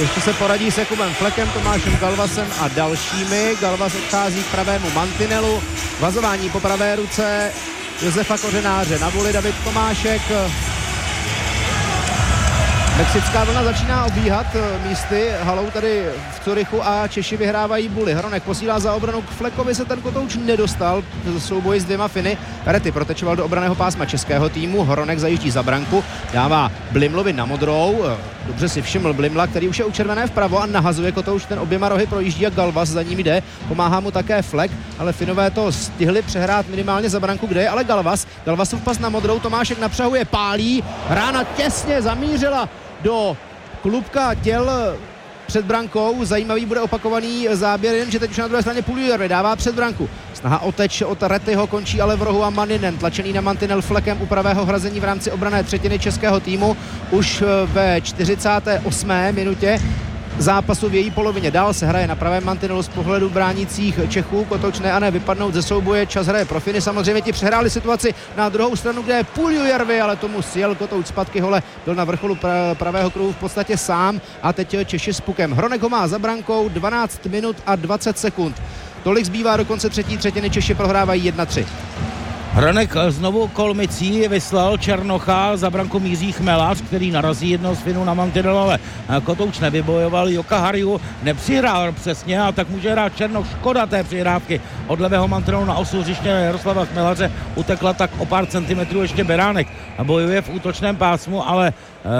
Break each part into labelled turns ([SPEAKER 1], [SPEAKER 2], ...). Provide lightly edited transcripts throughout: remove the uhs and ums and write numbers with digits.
[SPEAKER 1] Ještě se poradí s Jakubem Flekem, Tomášem Galvasem a dalšími. Galvas odchází k pravému mantinelu. Vazování po pravé ruce Josefa Kořenáře. Na vůli David Tomášek. Mexická vlna začíná obíhat místy halou tady v Curychu a Češi vyhrávají buly. Hronek posílá za obranu, k Flekovi se ten kotouč nedostal v souboji s dvěma Finy. Rety protečoval do obranného pásma českého týmu, Hronek zajíždí za branku, dává Blimlovi na modrou. Dobře si všiml Blimla, který už je u červené vpravo a nahazuje kotouč, ten oběma rohy projíždí a Galvas za ním jde. Pomáhá mu také Flek, ale Finové to stihli přehrát minimálně za branku, kde je ale Galvas. Galvasův pas na modrou, Tomášek napřahuje, pálí, rána těsně zamířila do klubka těl před brankou. Zajímavý bude opakovaný záběr, jenže teď už na druhé straně Puljujärvi dává před branku. Snaha o teč od Retyho končí ale v rohu a Manninen, tlačený na mantinel Flekem u pravého hrazení v rámci obranné třetiny českého týmu, už ve 48. minutě zápasu v její polovině. Dál se hraje na pravém mantinelu z pohledu bránících Čechů. Kotouč ne a ne vypadnout ze souboje. Čas hraje pro Finy. Samozřejmě ti přehráli situaci na druhou stranu, kde je Puljujärvi, ale tomu sjel kotouč zpátky hole. Byl na vrcholu pravého kruhu v podstatě sám a teď Češi s pukem. Hronek ho má za brankou, 12 minut a 20 sekund. Tolik zbývá do konce třetí třetiny, Češi prohrávají 1-3.
[SPEAKER 2] Hronek znovu kolmicí vyslal Černocha, za branku míří Chmelař, který narazí jednoho z Finů na mantinel, ale kotouč nevybojoval. Joka Harju nepřihrál přesně a tak může hrát Černoch. Škoda té přihrávky od levého mantinelu na osu hřiště Jaroslava Chmelaře. Utekla tak o pár centimetrů ještě Beránek a bojuje v útočném pásmu, ale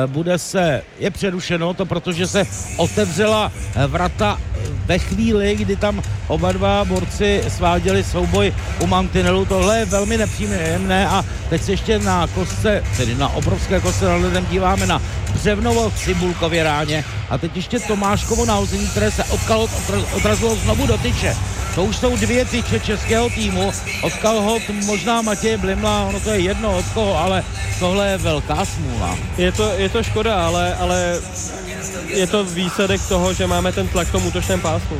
[SPEAKER 2] je přerušeno to, protože se otevřela vrata ve chvíli, kdy tam oba dva borci sváděli souboj u mantinelu. Tohle je velmi nepříjemné a teď se ještě na kostce, tedy na obrovské kostce nad ledem díváme na Břevnovo Cibulkově ráně a teď ještě Tomáškovo nahození, které se od kalhot odrazilo znovu do tyče. To už jsou dvě tyče českého týmu, od kalhot možná Matěje Blimla, ono to je jedno od koho, ale tohle je velká smůla.
[SPEAKER 3] Je to škoda, ale je to výsledek toho, že máme ten tlak v tom útočném pásmu.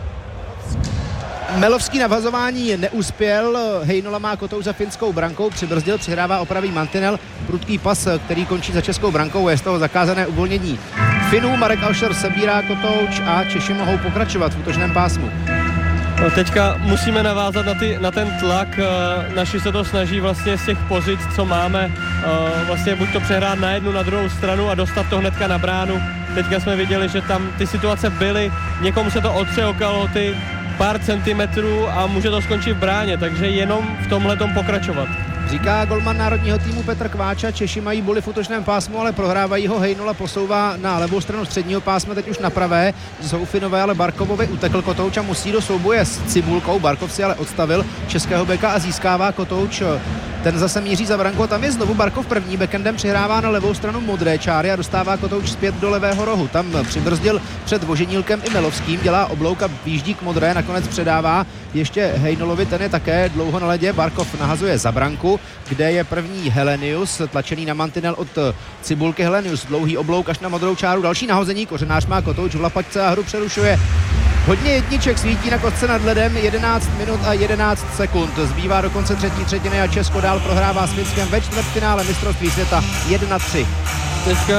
[SPEAKER 1] Melovský na vazování neuspěl, Heinola má kotouč za finskou brankou, přibrzdil, přihrává opravý mantinel, prudký pas, který končí za českou brankou, je z toho zakázané uvolnění Finů. Marek Alšer sebírá kotouč a Češi mohou pokračovat v útočném pásmu.
[SPEAKER 3] No teďka musíme navázat na ten tlak, naši se to snaží vlastně z těch pozic, co máme, vlastně buď to přehrát na jednu, na druhou stranu a dostat to hnedka na bránu. Teďka jsme viděli, že tam ty situace byly, někomu se to otře o kalhoty, pár centimetrů a může to skončit v bráně, takže jenom v tomhletom pokračovat.
[SPEAKER 1] Říká golman národního týmu Petr Kváča, Češi mají buly v útočném pásmu, ale prohrávají ho. Hejnola posouvá na levou stranu středního pásma, teď už na pravé. Jsou Finové, ale Barkovovi utekl kotouč a musí do souboje s Cibulkou. Barkov si ale odstavil českého beka a získává kotouč. Ten zase míří za branku, tam je znovu Barkov první, backendem přihrává na levou stranu modré čáry a dostává kotouč zpět do levého rohu. Tam přibrzdil před Voženílkem i Melovským, dělá oblouk a výjíždí k modré, nakonec předává ještě Hejnolovi, ten je také dlouho na ledě. Barkov nahazuje za branku, kde je první Helenius, tlačený na mantinel od Cibulky. Helenius, dlouhý oblouk až na modrou čáru, další nahození, Kořenář má kotouč v lapačce a hru přerušuje. Hodně jedniček svítí na kostce nad ledem, 11 minut a 11 sekund. Zbývá do konce třetí třetiny a Česko dál prohrává s Finskem ve čtvrtfinále mistrovství světa 1-3.
[SPEAKER 3] Teďka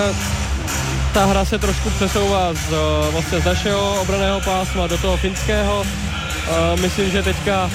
[SPEAKER 3] ta hra se trošku přesouvá z našeho obranného pásma do toho finského. Myslím, že teďka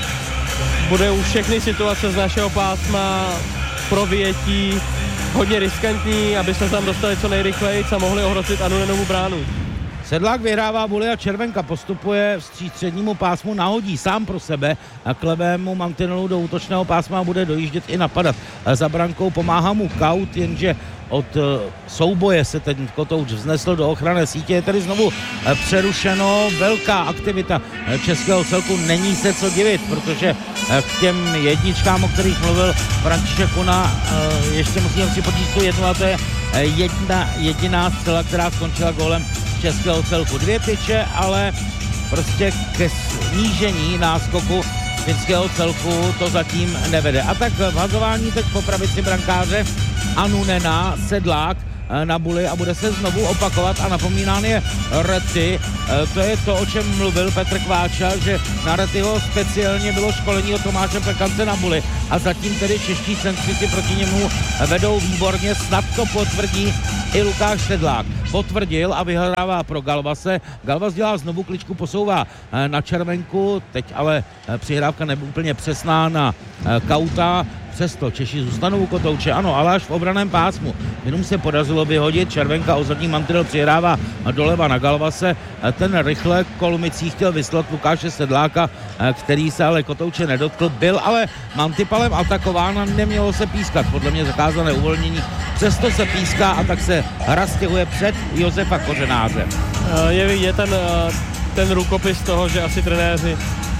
[SPEAKER 3] bude už všechny situace z našeho pásma pro vyjetí hodně riskantní, aby se tam dostali co nejrychleji a mohli ohrozit Annunenovu bránu.
[SPEAKER 2] Sedlák vyhrává buly a Červenka postupuje vstříc střednímu pásmu, nahodí sám pro sebe a k levému mantinelu do útočného pásma bude dojíždět i napadat. Za brankou pomáhá mu Kaut, jenže od souboje se ten kotouč vznesl do ochranné sítě. Je tady znovu přerušeno, velká aktivita českého celku, není se co divit, protože k těm jedničkám, o kterých mluvil František Kuna, ještě musíme připočíst tu jednu, a to je jedna jediná střela, která skončila gólem českého celku. Dvě tyče, ale prostě ke snížení náskoku finského celku to zatím nevede. A tak v hazování teď po pravici brankáře Annunena Sedlák na Bully a bude se znovu opakovat a napomínán je Rety. To je to, o čem mluvil Petr Kváča, že na Retyho speciálně bylo školení od Tomáše Pekance na Bully a zatím tedy čeští centři si proti němu vedou výborně, snad to potvrdí i Lukáš Sedlák. Potvrdil a vyhrává pro Galvase. Galvas dělá znovu kličku, posouvá na červenku, teď ale přihrávka nebyla úplně přesná na Kauta. Přesto Češi zůstanou u kotouče, ano, ale až v obraném pásmu. Jenom se podařilo vyhodit, červenka o zadní mantinel přihrává doleva na Galvase. Ten rychle Kolmicí chtěl vyslat Lukáše Sedláka, který se ale kotouče nedotkl. Byl ale mantipalem atakován a nemělo se pískat. Podle mě zakázané uvolnění. Přesto se píská a tak se hra stěhuje před Josefa Kořenáře.
[SPEAKER 3] Je vidět ten rukopis toho, že asi trenéři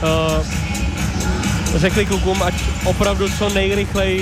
[SPEAKER 3] řekli klukům, ať opravdu co nejrychleji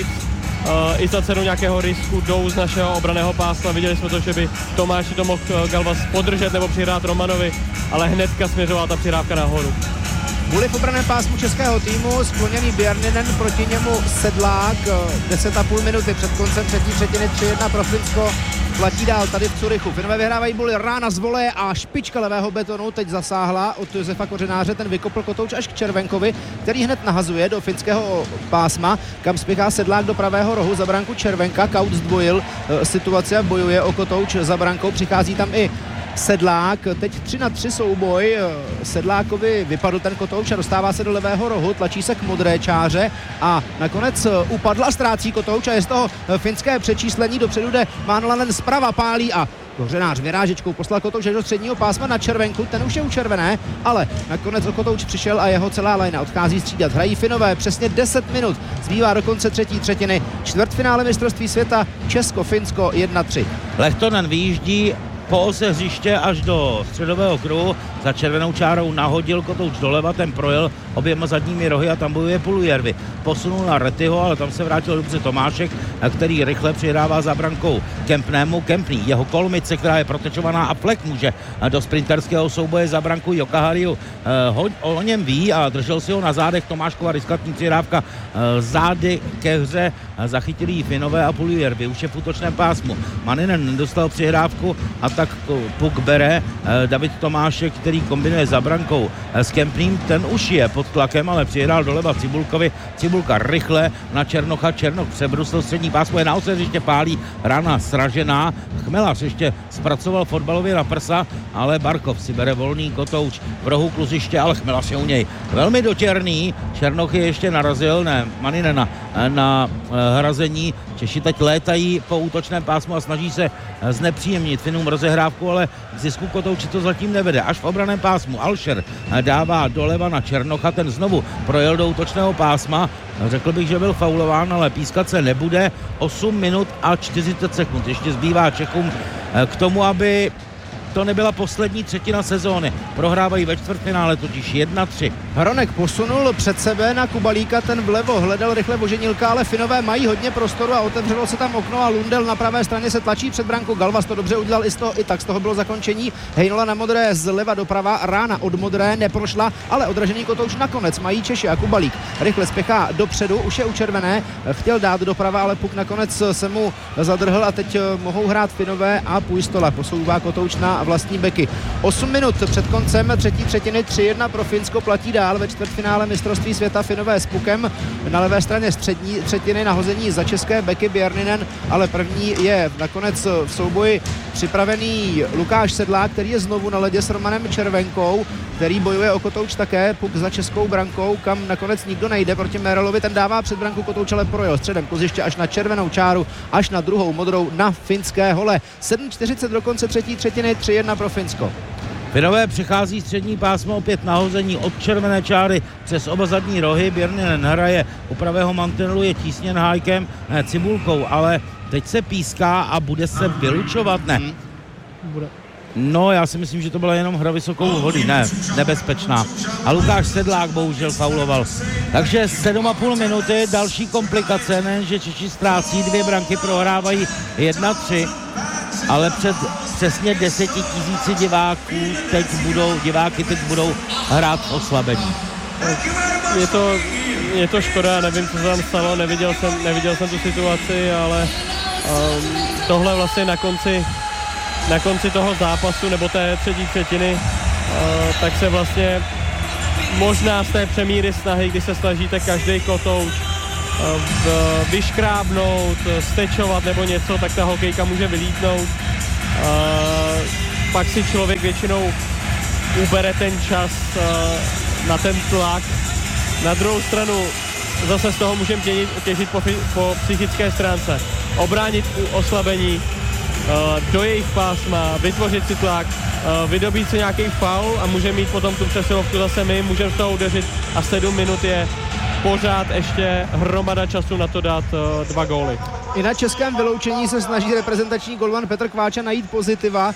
[SPEAKER 3] i za cenu nějakého risku jdou z našeho obraného pásma. Viděli jsme to, že by Tomáši to mohl Galvas podržet nebo přihrát Romanovi, ale hnedka směřovala ta přihrávka nahoru.
[SPEAKER 1] Bully v obraném pásmu českého týmu, skloněný Bjarninen, proti němu Sedlák, 10,5 minuty před koncem třetí třetiny, 3-1 pro Finsko. Platí dál tady v Curychu. Finové vyhrávají Bully, rána z voleje a špička levého betonu teď zasáhla od Josefa Kořenáře, ten vykopl kotouč až k Červenkovi, který hned nahazuje do finského pásma, kam spěchá Sedlák do pravého rohu za branku Červenka. Kaut zdvojil situaci a bojuje o kotouč za brankou, přichází tam i Sedlák, teď 3-3 souboj, Sedlákovi vypadl ten kotouč a dostává se do levého rohu, tlačí se k modré čáře a nakonec upadl a ztrácí kotouč a je z toho finské přečíslení, dopředu jde Manlanen zprava, pálí a Kořenář vyrážečkou poslal kotouč do středního pásma na červenku, ten už je u červené, ale nakonec o kotouč přišel a jeho celá lajna odchází střídat. Hrají Finové přesně 10 minut, zbývá do konce třetí třetiny, čtvrtfinále mistrovství světa Česko-Finsko 1-3.
[SPEAKER 2] Lehtonen vyjíždí po ose hřiště až do středového kruhu, za červenou čárou nahodil kotouč doleva, ten projel oběma zadními rohy a tam bojuje Pulujärvi. Posunul na Retyho, ale tam se vrátil dobře Tomášek, který rychle přihrává za brankou Kempnému. Kempný, jeho Kolmice, která je protečovaná a Flek může do sprinterského souboje za branku Jokahariu. O něm ví a držel si ho na zádech. Tomáškova riskantní přihrávka zády ke hře, zachytili ji Finové a Pulujärvi už je v útočném pásmu. Maninen nedostal přihrávku a tak puk bere David Tomášek, který kombinuje za brankou s Kempným, ten už je pod tlakem, ale přihrál doleva Cibulkovi, Cibulka rychle na Černocha, Černoch přebrusil střední pásmo, je na ose hřiště, pálí, rána sražená, Chmelař ještě zpracoval fotbalově na prsa, ale Barkov si bere volný kotouč v rohu kluziště, ale Chmelař je u něj velmi dotěrný, Černoch je ještě narazil, Maninena na hrazení, Češi teď létají po útočném pásmu a snaží se znepříjemnit Finům rozehrávku, ale k zisku kotouči to zatím nevede. Až v obraném pásmu Alšer dává doleva na Černocha, ten znovu projel do útočného pásma. Řekl bych, že byl faulován, ale pískat se nebude. 8 minut a 40 sekund. Ještě zbývá Čechům k tomu, aby to nebyla poslední třetina sezóny. Prohrávají ve čtvrtfinále totiž 1-3.
[SPEAKER 1] Hronek posunul před sebe na Kubalíka, ten vlevo hledal rychle Voženilka, ale Finové mají hodně prostoru a otevřelo se tam okno a Lundell na pravé straně se tlačí před branku. Galvas to dobře udělal i tak z toho bylo zakončení. Hejnola na modré zleva doprava, rána od modré neprošla, ale odražený kotouč nakonec mají Češi a Kubalík rychle spěchá dopředu, už je u červené, chtěl dát doprava, ale puk nakonec se mu zadrhl a teď mohou hrát Finové a Puistola posouvá kotouč na vlastní beky. 8 minut před koncem třetí třetiny, 3-1 pro Finsko, platí dál ve čtvrtfinále mistrovství světa Finové s pukem na levé straně střední třetiny, nahození za české beky Bjarninen, ale první je nakonec v souboji připravený Lukáš Sedlák, který je znovu na ledě s Romanem Červenkou, který bojuje o kotouč také, puk za českou brankou, kam nakonec nikdo nejde proti Merelovi, ten dává před branku kotouč, ale projel středem kluziště až na červenou čáru, až na druhou modrou na finské hole. 7:40 do konce třetí třetiny, 3-1 pro Finsko.
[SPEAKER 2] Finové přichází střední pásmo, opět nahození od červené čáry přes oba zadní rohy. Bjarninen hraje u pravého mantinelu, je tísněn Hájkem, Cibulkou, ale teď se píská a bude se vylučovat, ne? No, já si myslím, že to byla jenom hra vysokou vody, ne, nebezpečná. A Lukáš Sedlák bohužel fauloval. Takže 7,5 minuty, další komplikace, nejenže Češi ztrácí 2 branky, prohrávají 1-3, ale před přesně 10 000 diváky teď budou hrát v oslabení.
[SPEAKER 3] Je to škoda, nevím, co se tam stalo, neviděl jsem tu situaci, Tohle vlastně na konci toho zápasu nebo té třetí třetiny, tak se vlastně možná z té přemíry snahy, kdy se snažíte každý kotouč vyškrábnout, stečovat nebo něco, tak ta hokejka může vylítnout. Pak si člověk většinou ubere ten čas na ten tlak. Na druhou stranu zase z toho můžeme těžit po psychické stránce. Obránit oslabení do jejich pásma, vytvořit si tlak, vydobít si nějaký faul a může mít potom tu přesilovku zase my, můžeme z toho udeřit a 7 minut je pořád ještě hromada času na to dát 2 góly.
[SPEAKER 1] I na českém vyloučení se snaží reprezentační golman Petr Kváča najít pozitiva.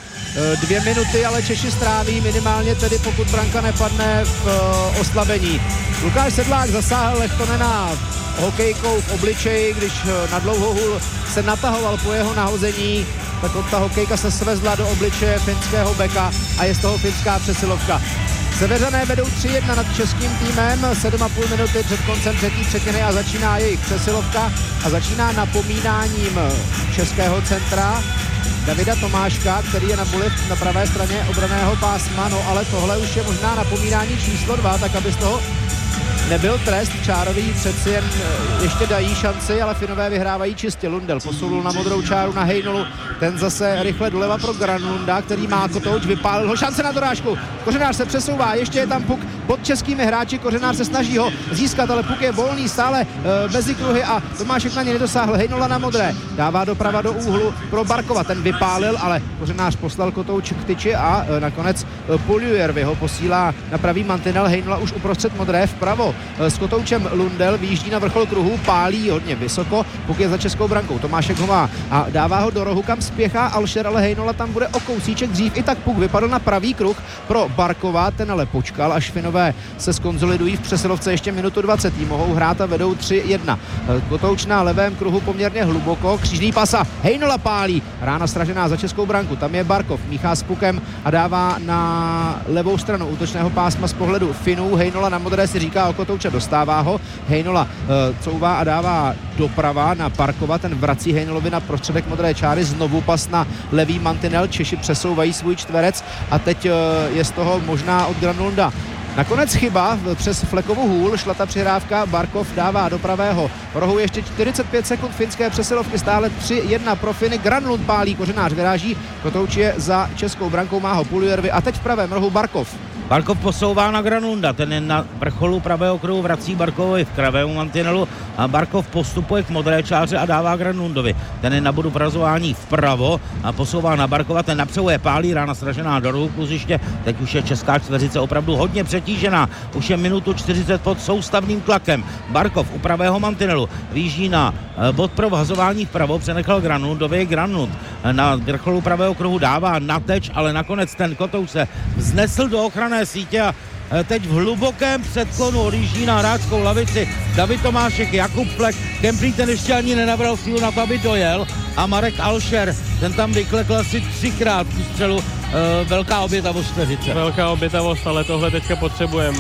[SPEAKER 1] 2 minuty, ale Češi stráví minimálně tedy, pokud branka nepadne v oslabení. Lukáš Sedlák zasáhl Lehtonena hokejkou v obličeji, když na dlouhou hůl se natahoval po jeho nahození, tak ta hokejka se svezla do obličeje finského beka a je z toho finská přesilovka. Seveřané vedou 3-1 nad českým týmem, 7,5 minuty před koncem třetí třetiny a začíná jejich přesilovka a začíná napomínáním českého centra Davida Tomáška, který je na buli na pravé straně obranného pásma, no ale tohle už je možná napomínání číslo 2, tak aby z toho nebyl trest. Čároví přeci jen ještě dají šanci, ale Finové vyhrávají čistě. Lundell posunul na modrou čáru na Hejnolu, ten zase rychle doleva pro Granlunda, který má kotouč, vypálil ho, šance na dorážku. Kořenář se přesouvá, ještě je tam puk pod českými hráči, Kořenář se snaží ho získat, ale puk je volný stále mezi kruhy a Tomášek na ně nedosáhl. Hejnola na modré, dává doprava do úhlu pro Barkova, ten vypálil, ale Kořenář poslal kotouč k tyči a nakonec Poilievre ho posílá na pravý mantinel. Hejnola už uprostřed modré vpravo s kotoučem Lundell, vyjíždí na vrchol kruhu, pálí hodně vysoko, puk je za českou brankou, Tomášek ho má a dává ho do rohu, kam spěchá Alšer, ale Hejnola tam bude o kousíček dřív, i tak puk vypadl na pravý kruh pro Barkova, ten ale počkal, až Finové se skonsolidují v přesilovce ještě minutu 20, mohou hrát a vedou 3-1. Kotouč na levém kruhu poměrně hluboko, křížný pasa, Hejnola pálí, rána sražená za českou branku, tam je Barkov, míchá s pukem a dává na levou stranu útočného pásma z pohledu Finů. Hejnola na modré si říká o kotouče, dostává ho, Hejnola couvá a dává doprava na Barkova, ten vrací Hejnolovi na prostředek modré čáry, znovu pas na levý mantinel, Češi přesouvají svůj čtverec a teď je z toho možná od Granlunda nakonec chyba přes flekovou hůl, šla ta přihrávka, Barkov dává do pravého rohu ještě 45 sekund finské přesilovky, stále 3-1 pro Finy, Granlund pálí, Kořenář vyráží, kotouč je za českou brankou, má ho Poilievre a teď v pravém rohu Barkov.
[SPEAKER 2] Barkov posouvá na Granlunda, ten je na vrcholu pravého kruhu, vrací Barkovovi v kravému mantinelu a Barkov postupuje k modré čáře a dává Granlundovi. Ten je na bodu vrazování vpravo a posouvá na Barkova, ten napřehuje, pálí, rána sražená do rohu kluziště, teď už je česká čtveřice opravdu hodně přetížená, už je minutu 40 pod soustavným tlakem. Barkov u pravého mantinelu vyjíždí na bod pro vhazování vpravo, přenechal Granlundovi, Granlund na vrcholu pravého kruhu dává na teč, ale nakonec ten kotouč se vznesl do ochranné sítě a teď v hlubokém předklonu odjíždí na hráčskou lavici David Tomášek, Jakub Flek, Kemplík ten ještě ani nenabral sílu na to, aby dojel a Marek Alšer, ten tam vyklekl asi 3krát tu střelu, velká obětavost čtveřice. Velká obětavost, ale tohle teďka potřebujeme.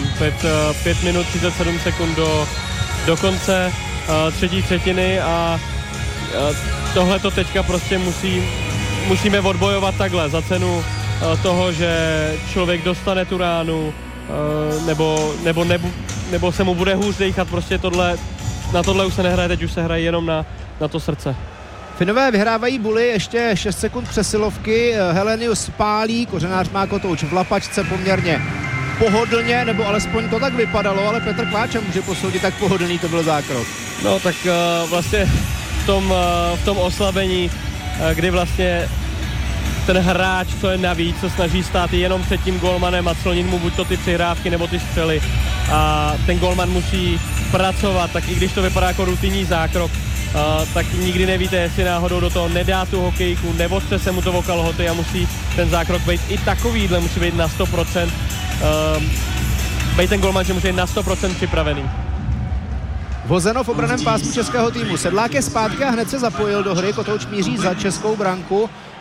[SPEAKER 2] 5 minut 37 sekund do konce třetí třetiny a tohle to teďka prostě musíme odbojovat takhle za cenu toho, že člověk dostane tu ránu nebo se mu bude hůř dýchat, prostě na tohle už se nehraje, teď už se hraje jenom na to srdce.
[SPEAKER 1] Finové vyhrávají buly, ještě 6 sekund přesilovky, Helenius pálí, Kořenář má kotouč v lapačce poměrně pohodlně, nebo alespoň to tak vypadalo, ale Petr Kváča může posoudit, tak pohodlný to byl zákrok.
[SPEAKER 3] No tak vlastně v tom oslabení, kdy vlastně ten hráč, co je navíc, se snaží stát jenom před tím golmanem a clonit mu buď to ty přihrávky nebo ty střely a ten golman musí pracovat, tak i když to vypadá jako rutinní zákrok, tak nikdy nevíte, jestli náhodou do toho nedá tu hokejku, nevostře se mu to o kalhoty a musí ten zákrok být i takovýhle, musí být na 100%, být ten golman, že musí být na 100% připravený.
[SPEAKER 1] Vozeno v obraném pásmu českého týmu. Sedlák je zpátky a hned se zapojil do hry, kotouč míří za českou branku.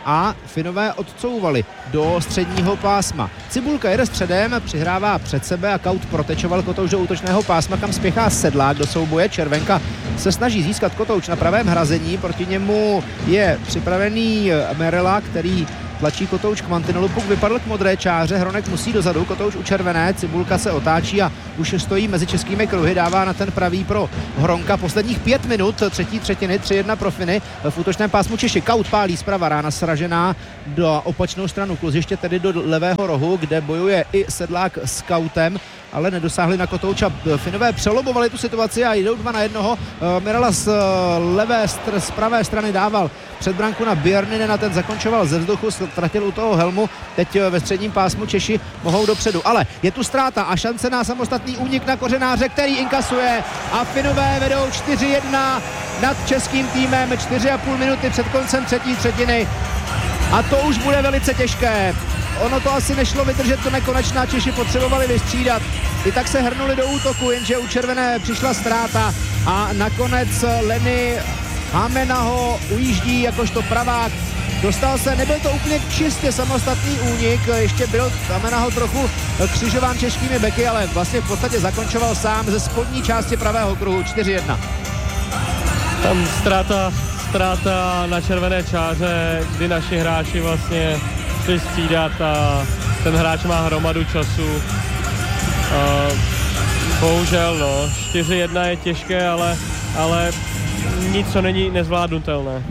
[SPEAKER 1] a Finové odcouvali do středního pásma. Cibulka jede středem, přihrává před sebe a Kaut protečoval Kotouč do útočného pásma, kam spěchá Sedlák do souboje. Červenka se snaží získat Kotouč na pravém hrazení, proti němu je připravený Merela, který tlačí Kotouč k mantinelu, puk vypadl k modré čáře, Hronek musí dozadu, Kotouč u červené, Cibulka se otáčí a už stojí mezi českými kruhy, dává na ten pravý pro Hronka. Posledních 5 minut třetí třetiny, 3-1 pro Finy. V útočném pásmu Češi, Kaut pálí zprava, rána sražená do opačnou stranu kluziště, tedy do levého rohu, kde bojuje i Sedlák s Kautem, ale nedosáhli na Kotouča. Finové přelobovali tu situaci a jdou 2-1. Mirala z pravé strany dával před branku na Björninen, ten zakončoval ze vzduchu, ztratil u toho helmu. Teď ve středním pásmu Češi mohou dopředu, ale je tu ztráta a šance na samostatný únik na Kořenáře, který inkasuje a Finové vedou 4-1 nad českým týmem 4,5 minuty před koncem třetí třetiny. A to už bude velice těžké. Ono to asi nešlo vydržet do nekonečna, Češi potřebovali vystřídat. I tak se hrnuli do útoku, jenže u červené přišla ztráta a nakonec Lenny Hamenaho ujíždí jakožto pravák. Dostal se, nebyl to úplně čistě samostatný únik, ještě byl Hamenaho trochu křižován českými beky, ale vlastně v podstatě zakončoval sám ze spodní části pravého kruhu 4-1.
[SPEAKER 3] Tam ztráta na červené čáře, kdy naši hráči vlastně chci střídat a ten hráč má hromadu času. Bohužel, 4-1 je těžké, ale nic, co není nezvládnutelné.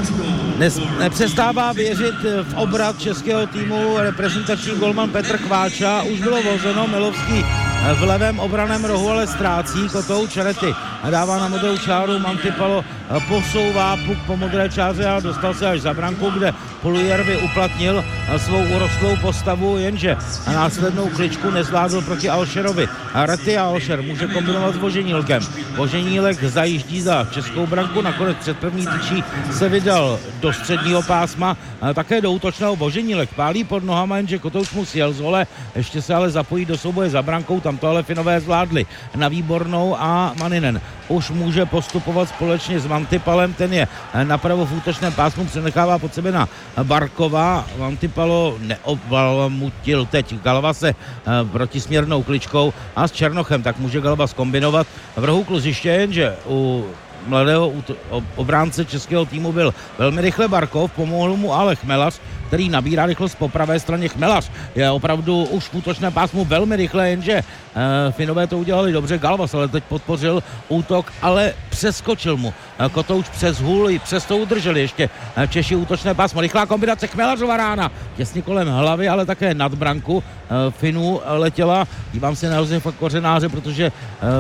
[SPEAKER 2] Nepřestává věřit v obrat českého týmu reprezentační golman Petr Kváča. Už bylo vozeno, Milovský v levém obraném rohu, ale ztrácí Kotouč, Rety dává na modrou čáru, Mantipalo posouvá puk po modré čáře a dostal se až za branku, kde Polujervi uplatnil svou urostlou postavu, jenže následnou kličku nezvládl proti Alšerovi. Rety a Alšer může kombinovat s Voženílkem. Voženílek zajíždí za českou branku, nakonec před první tyčí se vydal do středního pásma, také do útočného. Voženílek pálí pod nohama, jenže Kotouč mu sjel z hole, ještě se ale zapojí do souboje za brankou, tam to ale Finové zvládli na Výbornou a Maninen už může postupovat společně s Mantipalem, ten je napravo v útočném pásmu, přenechává pod sebe na Barkova. Mantipalo neobvalmutil teď Galvase protisměrnou kličkou a s Černochem, tak může Galvas kombinovat v rohu kluziště, jenže u mladého obránce českého týmu byl velmi rychle Barkov, pomohl mu ale Chmelař, který nabírá rychlost po pravé straně. Chmelař je opravdu už v útočném pásmu velmi rychle, jenže Finové to udělali dobře, Galvas ale teď podpořil útok, ale přeskočil mu Kotouč přes hůl, i přes to udrželi ještě Češi útočné pásmo. Rychlá kombinace, Chmelařova rána těsně kolem hlavy, ale také nad branku Finů letěla. Dívám se na Josefa Kořenáře, protože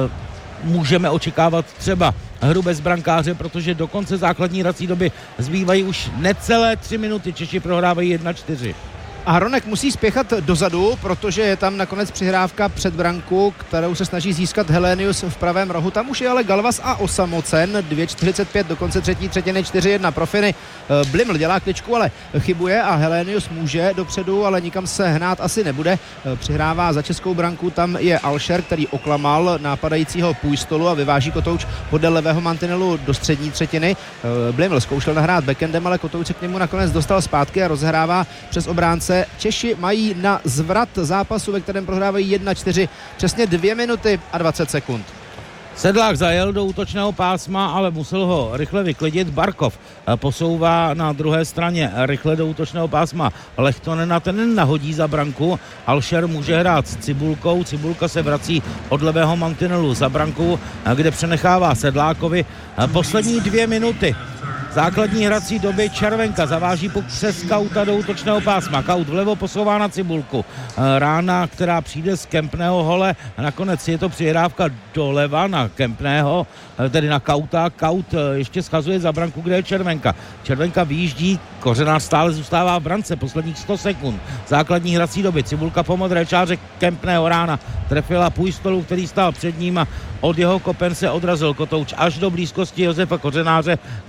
[SPEAKER 2] můžeme očekávat třeba hru bez brankáře, protože do konce základní hrací doby zbývají už necelé 3 minuty. Češi prohrávají 1-4.
[SPEAKER 1] A Hronek musí spěchat dozadu, protože je tam nakonec přihrávka před branku, kterou se snaží získat Helenius v pravém rohu. Tam už je ale Galvas a osamocen. 2:45 do konce třetí třetiny, 4-1 pro Finy. Bliml dělá kličku, ale chybuje a Helenius může dopředu, ale nikam se hnát asi nebude. Přihrává za českou branku, tam je Alšer, který oklamal nápadajícího Půjstolu a vyváží Kotouč podle levého mantinelu do střední třetiny. Bliml zkoušel nahrát backendem, ale Kotouč se k němu nakonec dostal zpátky a rozhrává přes obránce. Češi mají na zvrat zápasu, ve kterém prohrávají 1-4, přesně 2 minuty a 20 sekund.
[SPEAKER 2] Sedlák zajel do útočného pásma, ale musel ho rychle vyklidit. Barkov posouvá na druhé straně rychle do útočného pásma Lechtonena, ten nahodí za branku. Alšer může hrát s Cibulkou, Cibulka se vrací od levého mantinelu za branku, kde přenechává Sedlákovi poslední 2 minuty základní hrací doby. Červenka zaváží puk přes Kauta do útočného pásma. Kaut vlevo posouvá na Cibulku. Rána, která přijde z Kempného hole. Nakonec je to přihrávka doleva na Kempného, tedy na Kauta. Kaut ještě schazuje za branku, kde je Červenka. Červenka vyjíždí, Kořenář stále zůstává v brance posledních 100 sekund základní hrací doby. Cibulka po modré čáře Kempného, rána trefila Půjstolu, který stál před ním a od jeho kopen se odrazil Kotouč až do blízkosti Josefa Kořenáře, který tak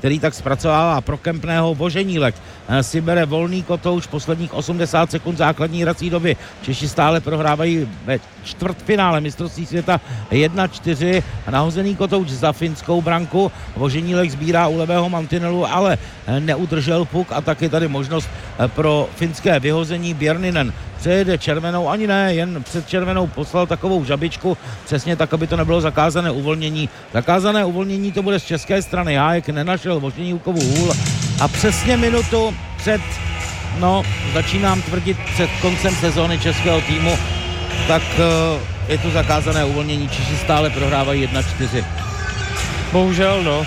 [SPEAKER 2] zpracovává pro Kempného. Voženílek si bere volný kotouč, posledních 80 sekund základní hrací doby. Češi stále prohrávají ve čtvrtfinále mistrovství světa 1-4. Nahozený kotouč za finskou branku. Voženílek sbírá u levého mantinelu, ale neudržel puk a tak je tady možnost pro finské vyhození. Björninen přejede červenou, ani ne, jen před červenou poslal takovou žabičku, přesně tak, aby to nebylo zakázané uvolnění. Zakázané uvolnění to bude z české strany. Hájek nenašel Voženílkovu hůl a přesně minutu před, začínám tvrdit, před koncem sezóny českého týmu, tak je to zakázané uvolnění. Češi stále prohrávají 1-4.
[SPEAKER 3] Bohužel,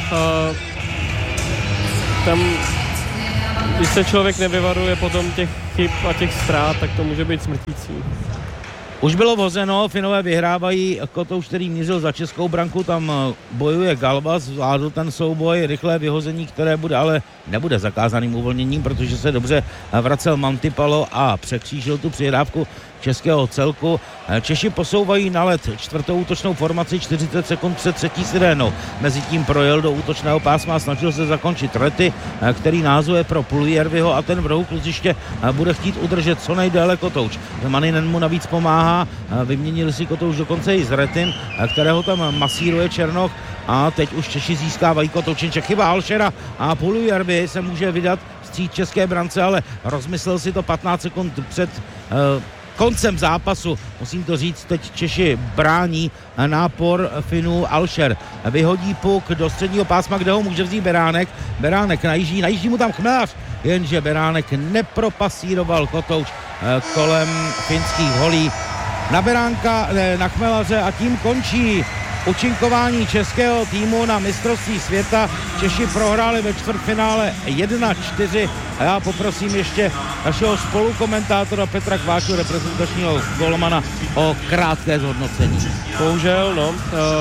[SPEAKER 3] tam, když se člověk nevyvaruje potom těch chyb a těch ztrát, tak to může být smrtící.
[SPEAKER 2] Už bylo vozeno, Finové vyhrávají kotouč, který mířil za českou branku, tam bojuje Galvas, zvládl ten souboj, rychlé vyhození, které bude, ale nebude zakázaným uvolněním, protože se dobře vracel Mantipalo a překřížil tu přihrávku českého celku. Češi posouvají na led čtvrtou útočnou formaci 40 sekund před třetí sirénou. Mezitím projel do útočného pásma a snažil se zakončit Rety, který názuje pro Puljujärviho a ten v rohu kluziště bude chtít udržet co nejdéle kotouč. Maninen mu navíc pomáhá, vyměnili si kotouč dokonce i s Retym, kterého tam masíruje Černoch a teď už Češi získávají kotoučenče. Chyba Alšera a Puljujärvi se může vydat vstříc české brance, ale rozmyslel si to 15 sekund před koncem zápasu. Musím to říct, teď Češi brání nápor Finů. Alšer vyhodí puk do středního pásma, kde ho může vzít Beránek. Beránek najíždí mu tam Chmelař, jenže Beránek nepropasíroval kotouč kolem finských holí na Beránka, na Chmelaře a tím končí účinkování českého týmu na mistrovství světa. Češi prohráli ve čtvrtfinále 1-4 a já poprosím ještě našeho spolukomentátora Petra Kváču, reprezentačního golmana, o krátké zhodnocení.
[SPEAKER 3] Bohužel,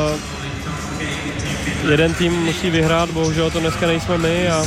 [SPEAKER 3] jeden tým musí vyhrát, bohužel to dneska nejsme my a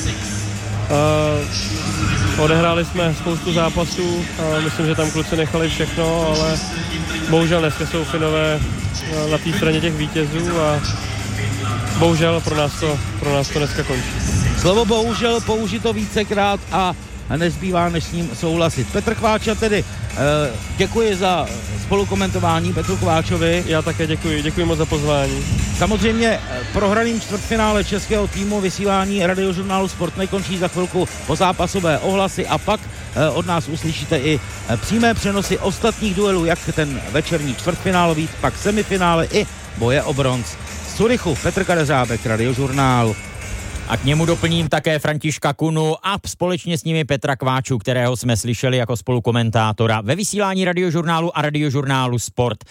[SPEAKER 3] odehráli jsme spoustu zápasů a myslím, že tam kluci nechali všechno, ale bohužel dneska jsou Finové na té straně těch vítězů a bohužel pro nás to dneska končí.
[SPEAKER 2] Slovo bohužel použito vícekrát a nezbývá než s ním souhlasit. Petr Kváča tedy děkuji za spolukomentování Petru Kváčovi.
[SPEAKER 3] Já také děkuji moc za pozvání.
[SPEAKER 2] Samozřejmě prohraným čtvrtfinále českého týmu vysílání Radiožurnálu Sport nekončí, za chvilku pozápasové ohlasy a pak od nás uslyšíte i přímé přenosy ostatních duelů, jak ten večerní čtvrtfinálový, pak semifinále i boje o bronz. Z Curychu Petr Kadeřábek, Radiožurnál.
[SPEAKER 4] A k němu doplním také Františka Kunu a společně s nimi Petra Kváču, kterého jsme slyšeli jako spolukomentátora ve vysílání Radiožurnálu a Radiožurnálu Sport.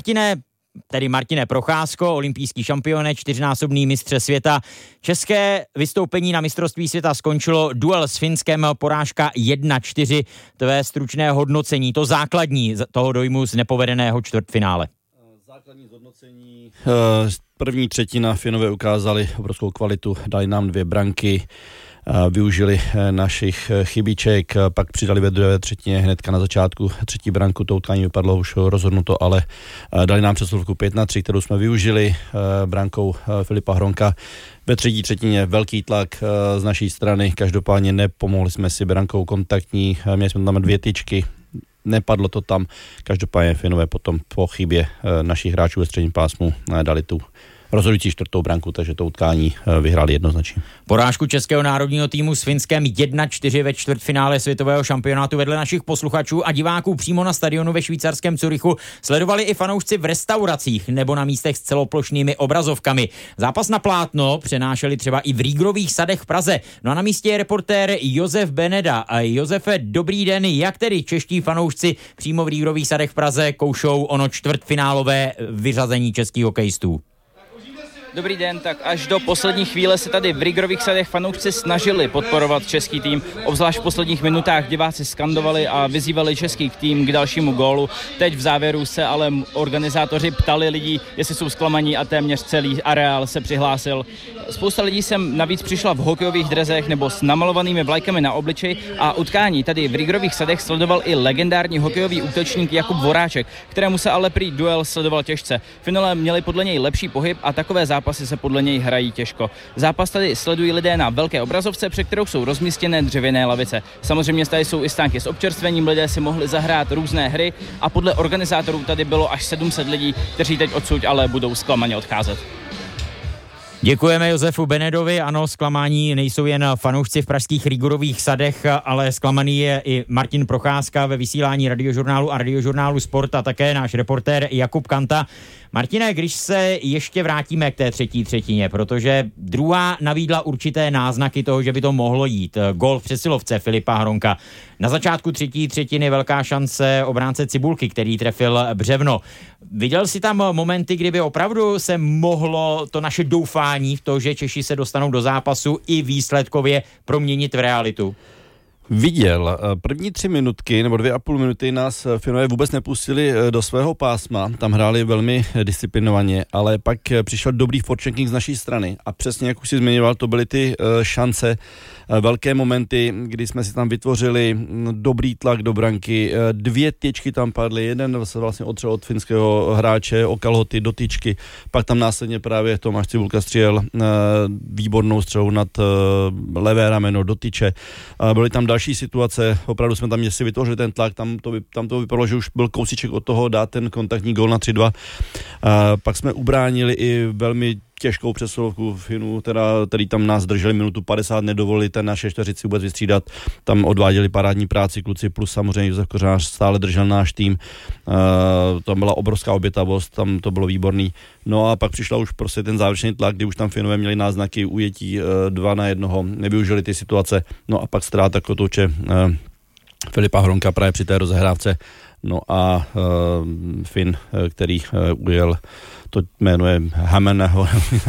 [SPEAKER 4] Martine Procházko, olympijský šampione, 4násobný mistře světa. České vystoupení na mistrovství světa skončilo duel s Finskem, porážka 1-4. Tvé stručné hodnocení, to základní toho dojmu z nepovedeného čtvrtfinále.
[SPEAKER 5] Základní zhodnocení. První třetina Finové ukázali obrovskou kvalitu, dali nám 2 branky, využili našich chybiček, pak přidali ve druhé třetině hnedka na začátku třetí branku, to utkání vypadlo už rozhodnuto, ale dali nám přesilovku 5-3, kterou jsme využili brankou Filipa Hronka. Ve třetí třetině velký tlak z naší strany, každopádně nepomohli jsme si brankou kontaktní, měli jsme tam 2 tyčky, nepadlo to tam, každopádně Finové potom po chybě našich hráčů ve středním pásmu dali tu rozhodující 4. branku, takže to utkání vyhráli jednoznačně.
[SPEAKER 4] Porážku českého národního týmu s Finskem 1-4 ve čtvrtfinále světového šampionátu vedle našich posluchačů a diváků přímo na stadionu ve švýcarském Curychu sledovali i fanoušci v restauracích nebo na místech s celoplošnými obrazovkami. Zápas na plátno přenášeli třeba i v Rígrových sadech v Praze. No a na místě je reportér Josef Beneda. A Josefe, dobrý den, jak tedy čeští fanoušci přímo v Rígrových sadech v Praze koušou ono čtvrtfinálové vyřazení českých hokejistů?
[SPEAKER 6] Dobrý den, tak až do poslední chvíle se tady v Rígrových sadech fanoušci snažili podporovat český tým. Obzvlášť v posledních minutách diváci skandovali a vyzývali český tým k dalšímu gólu. Teď v závěru se ale organizátoři ptali lidí, jestli jsou zklamaní a téměř celý areál se přihlásil. Spousta lidí sem navíc přišla v hokejových drezech nebo s namalovanými vlajkami na obličeji a utkání tady v Rígrových sadech sledoval i legendární hokejový útočník Jakub Voráček, kterému se ale prý duel sledoval těžce. Finálé měli podle něj lepší pohyb a takové zápasy zápasy se podle něj hrají těžko. Zápas tady sledují lidé na velké obrazovce, před kterou jsou rozmístěné dřevěné lavice. Samozřejmě tady jsou i stánky s občerstvením, lidé si mohli zahrát různé hry a podle organizátorů tady bylo až 700 lidí, kteří teď odsud ale budou zklamaně odcházet.
[SPEAKER 4] Děkujeme Josefu Benedovi. Ano, zklamání nejsou jen fanoušci v pražských Rigorových sadech, ale zklamaný je i Martin Procházka ve vysílání Radiožurnálu a Radiožurnálu Sport a také náš reportér Jakub Kanta. Martine, když se ještě vrátíme k té třetí třetině, protože druhá nabídla určité náznaky toho, že by to mohlo jít. Gól v přesilovce Filipa Hronka. Na začátku třetí třetiny velká šance obránce Cibulky, který trefil břevno. Viděl jsi tam momenty, kdyby opravdu se mohlo to naše doufání v to, že Češi se dostanou do zápasu i výsledkově proměnit v realitu?
[SPEAKER 5] Viděl. První 3 minutky nebo 2,5 minuty nás Finové vůbec nepustili do svého pásma. Tam hráli velmi disciplinovaně, ale pak přišel dobrý forechecking z naší strany. A přesně jak už si zmiňoval, to byly ty šance, velké momenty, kdy jsme si tam vytvořili dobrý tlak do branky. 2 tyčky tam padly, jeden se vlastně otřel od finského hráče o kalhoty do tyčky. Pak tam následně právě Tomáš Cibulka střel výbornou střelu nad levé rameno do tyče. Byly tam další situace, opravdu jsme tam si vytvořili ten tlak, tam to vypadalo, že už byl kousíček od toho dát ten kontaktní gól na 3-2. Pak jsme ubránili i velmi těžkou přesilovku Finů, který tam nás drželi minutu 50, nedovolili ten naše čtveřici vůbec vystřídat, tam odváděli parádní práci kluci, plus samozřejmě Josef Kořenář stále držel náš tým, tam byla obrovská obětavost, tam to bylo výborný. No a pak přišla už prostě ten závěrečný tlak, kdy už tam Finové měli náznaky ujetí 2-1, nevyužili ty situace, no a pak ztráta kotouče Filipa Hronka právě při té rozehrávce. No a Fin, který ujel, to jméno je Hameneho,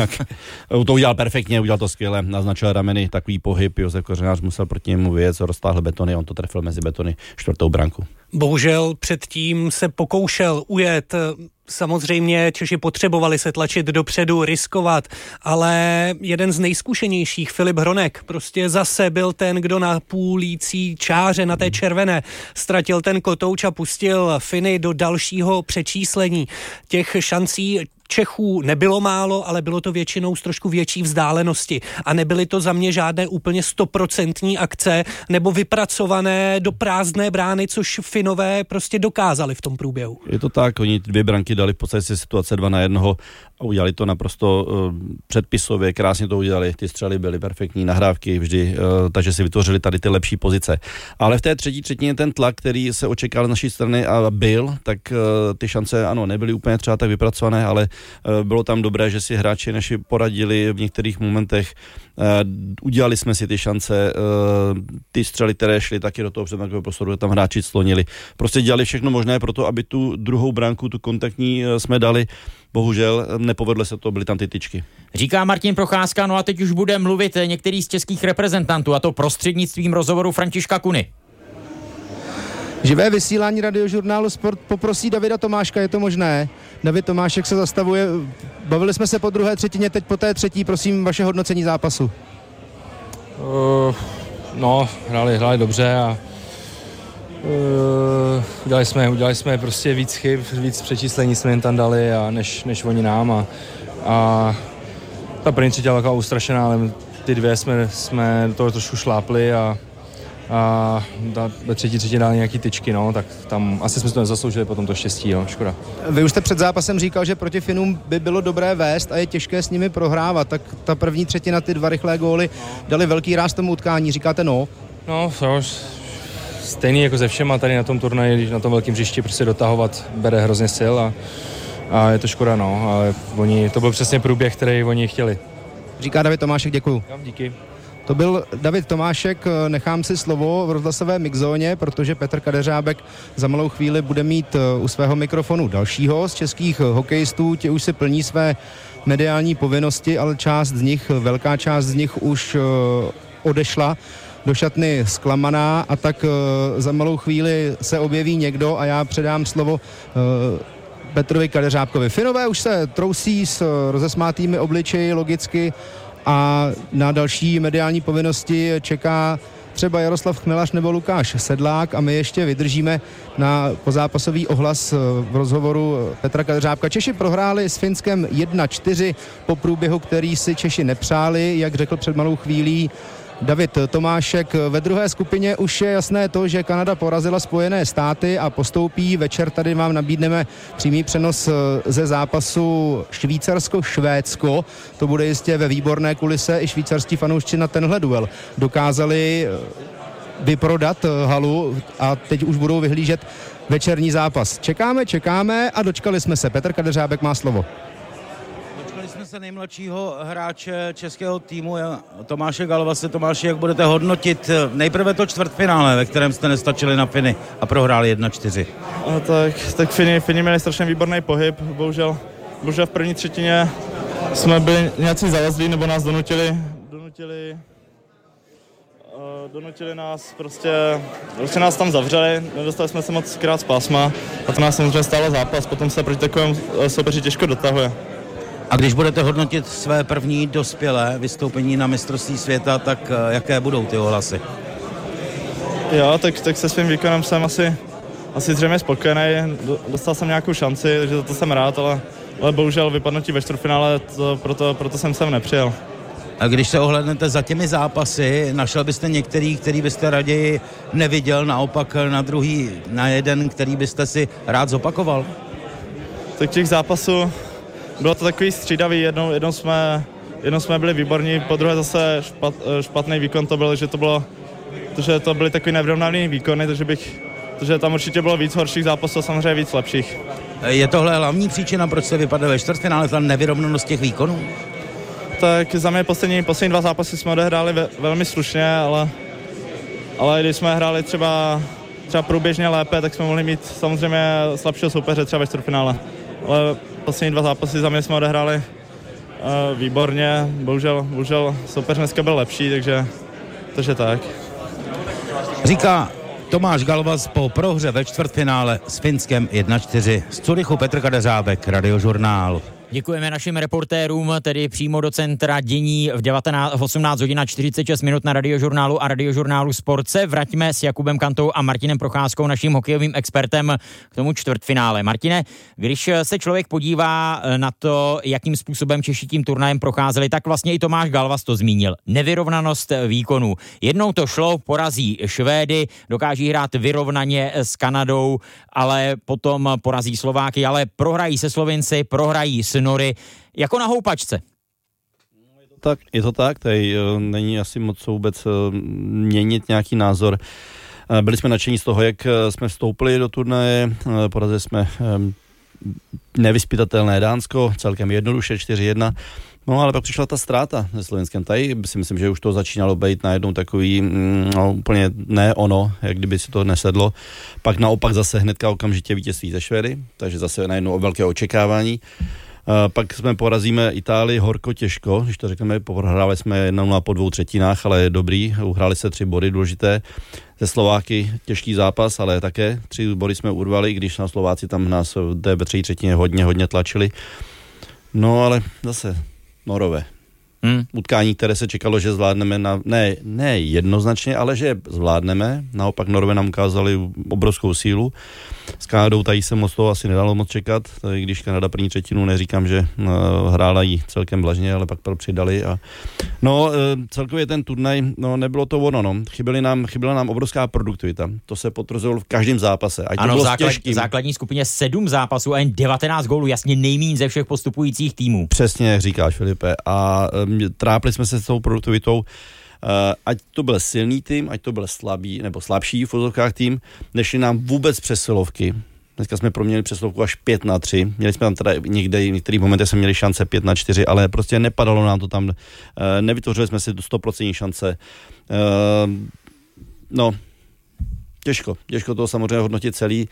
[SPEAKER 5] to udělal perfektně, udělal to skvěle, naznačil rameny, takový pohyb, Josef Kořenář musel proti němu vyjet, roztáhl betony, on to trefil mezi betony 4. branku.
[SPEAKER 7] Bohužel předtím se pokoušel ujet. Samozřejmě Češi potřebovali se tlačit dopředu, riskovat, ale jeden z nejzkušenějších, Filip Hronek, prostě zase byl ten, kdo na půlící čáře, na té červené, ztratil ten kotouč a pustil Finy do dalšího přečíslení. Těch šancí Čechů nebylo málo, ale bylo to většinou z trošku větší vzdálenosti a nebyly to za mě žádné úplně 100% akce nebo vypracované do prázdné brány, což Finové prostě dokázali v tom průběhu.
[SPEAKER 5] Je to tak, oni 2 branky dali v podstatě situace 2-1 a udělali to naprosto předpisově, krásně to udělali, ty střely byly perfektní, nahrávky vždy, takže si vytvořili tady ty lepší pozice. Ale v té třetí třetině ten tlak, který se očekával z naší strany a byl, tak ty šance ano, nebyly úplně třeba tak vypracované, ale bylo tam dobré, že si hráči naši poradili v některých momentech, udělali jsme si ty šance, ty střely, které šly taky do toho přednákového prostoru, tam hráči slonili. Prostě dělali všechno možné pro to, aby tu druhou branku, tu kontaktní jsme dali. Bohužel nepovedlo se to, byly tam ty tyčky.
[SPEAKER 4] Říká Martin Procházka, no a teď už bude mluvit některý z českých reprezentantů, a to prostřednictvím rozhovoru Františka Kuny.
[SPEAKER 1] Živé vysílání Radiožurnálu Sport poprosí Davida Tomáška, je to možné? David Tomášek se zastavuje, bavili jsme se po druhé třetině, teď po té třetí, prosím, vaše hodnocení zápasu.
[SPEAKER 8] Hráli dobře a udělali jsme prostě víc chyb, víc přečíslení jsme jen tam dali a než oni nám a ta první třetí byla taková ustrašená, ale ty 2 jsme do toho trošku šlápli a ve třetí třetí dali nějaký tyčky, no, tak tam asi jsme to nezasloužili potom to štěstí, jo, škoda.
[SPEAKER 1] Vy už jste před zápasem říkal, že proti Finům by bylo dobré vést a je těžké s nimi prohrávat, tak ta první třetina, ty 2 rychlé góly dali velký ráz tomu utkání, říkáte no?
[SPEAKER 8] No, stejný jako ze všema tady na tom turnaji, když na tom velkém hřišti prostě dotahovat bere hrozně sil a je to škoda, no, ale to byl přesně průběh, který oni chtěli.
[SPEAKER 1] Říká David Tomášek, děkuju.
[SPEAKER 8] Já, díky.
[SPEAKER 1] To byl David Tomášek, nechám si slovo v rozhlasové mixzóně, protože Petr Kadeřábek za malou chvíli bude mít u svého mikrofonu dalšího z českých hokejistů, ti už si plní své mediální povinnosti, ale velká část z nich už odešla do šatny zklamaná a tak za malou chvíli se objeví někdo a já předám slovo Petrovi Kadeřábkovi. Finové už se trousí s rozesmátými obličeji logicky a na další mediální povinnosti čeká třeba Jaroslav Chmelař nebo Lukáš Sedlák a my ještě vydržíme na pozápasový ohlas v rozhovoru Petra Kadeřábka. Češi prohráli s Finskem 1-4 po průběhu, který si Češi nepřáli, jak řekl před malou chvílí David Tomášek. Ve druhé skupině už je jasné to, že Kanada porazila Spojené státy a postoupí. Večer tady vám nabídneme přímý přenos ze zápasu Švýcarsko-Švédsko. To bude jistě ve výborné kulise. I švýcarští fanoušci na tenhle duel dokázali vyprodat halu a teď už budou vyhlížet večerní zápas. Čekáme a dočkali jsme se. Petr Kadeřábek má slovo.
[SPEAKER 2] Jsme se nejmladšího hráče českého týmu Tomáše Galvase. Tomáši, jak budete hodnotit nejprve to čtvrtfinále, ve kterém jste nestačili na Finy a prohráli 1-4?
[SPEAKER 9] Tak Fini měli strašně výborný pohyb, bohužel v první třetině jsme byli nějací zalezlí, nebo nás donutili nás, prostě nás tam zavřeli, nedostali jsme se moc krát z pásma a to nás samozřejmě stálo zápas, potom se proti takovému soupeři těžko dotahuje.
[SPEAKER 2] A když budete hodnotit své první dospělé vystoupení na mistrovství světa, tak jaké budou ty ohlasy?
[SPEAKER 9] Jo, tak se svým výkonem jsem asi zřejmě spokojený. Dostal jsem nějakou šanci, takže za to jsem rád, ale bohužel vypadnutí ve čtvrtfinále, proto jsem sem nepřijel.
[SPEAKER 2] A když se ohlédnete za těmi zápasy, našel byste některý, který byste raději neviděl, naopak na jeden, který byste si rád zopakoval?
[SPEAKER 9] Tak těch zápasů bylo to takový střídavý, jednou jsme byli výborní, po druhé zase špatný výkon to byl, že to byly takový nevyrovnaný výkony, takže tam určitě bylo víc horších zápasů, samozřejmě víc lepších.
[SPEAKER 2] Je tohle hlavní příčina, proč se vypadne ve čtvrtfinále, ta nevyrovnanost těch výkonů?
[SPEAKER 9] Tak za mě poslední 2 zápasy jsme odehráli velmi slušně, ale když jsme hráli třeba průběžně lépe, tak jsme mohli mít samozřejmě slabšího soupeře třeba ve čtvrtfinále. Ale poslední 2 zápasy za mě jsme odehráli výborně, bohužel soupeř dneska byl lepší, takže tak.
[SPEAKER 2] Říká Tomáš Galvas po prohře ve čtvrtfinále s Finskem 1-4. Z Curychu Petr Kadeřábek, Radiožurnál.
[SPEAKER 4] Děkujeme našim reportérům, tedy přímo do centra dění v 18 hodin a 46 minut na Radiožurnálu a Radiožurnálu Sport. Se vraťme s Jakubem Kantou a Martinem Procházkou, naším hokejovým expertem, k tomu čtvrtfinále. Martine, když se člověk podívá na to, jakým způsobem Češi tím turnajem procházeli, tak vlastně i Tomáš Galvas to zmínil. Nevyrovnanost výkonů. Jednou to šlo, porazí Švédy, dokáží hrát vyrovnaně s Kanadou, ale potom porazí Slováky, ale prohrají se Slovinci, prohrají s Nory, jako na houpačce.
[SPEAKER 5] Tak, je to tak, tady není asi moc vůbec měnit nějaký názor. Byli jsme nadšení z toho, jak jsme vstoupili do turnaje, porazili jsme nevyzpytatelné Dánsko, celkem jednoduše 4-1. No ale pak přišla ta ztráta se Slovenskem. Tady si myslím, že už to začínalo být najednou takový úplně ne ono, jak kdyby si to nesedlo. Pak naopak zase hnedka okamžitě vítězství ze Švédy, takže zase najednou o velké očekávání. Pak jsme porazíme Itálii horko těžko, když to řekneme, prohráli jsme 1-0 po 2 třetinách, ale dobrý, uhráli se 3 body důležité. Ze Slováky těžký zápas, ale také 3 body jsme urvali, když na Slováci tam nás ve 3 třetině hodně tlačili. No ale zase Norové. Utkání, které se čekalo, že zvládneme ne jednoznačně, ale že zvládneme. Naopak Norové nám ukázali obrovskou sílu. S Kanadou tady se moc toho asi nedalo moc čekat, když Kanada první třetinu, neříkám, že hrála jí celkem blažně, ale pak přidali. Celkově ten turnaj, nebylo to ono, chyběla nám obrovská produktivita. To se potvrzovalo v každém zápase.
[SPEAKER 4] Ano, v základní skupině 7 zápasů a jen 19 gólů, jasně nejméně ze všech postupujících týmů.
[SPEAKER 5] Přesně, jak říkáš, Filipe. A trápili jsme se s tou produktivitou, ať to byl silný tým, ať to byl slabý nebo slabší v úzovkách tým, nešli nám vůbec přesilovky. Dneska jsme proměnili přesilovku až 5-3. Měli jsme tam teda někde, v některých momentech jsme měli šance 5-4, ale prostě nepadalo nám to tam, nevytvořili jsme si 100% šance. Těžko to samozřejmě hodnotit celý.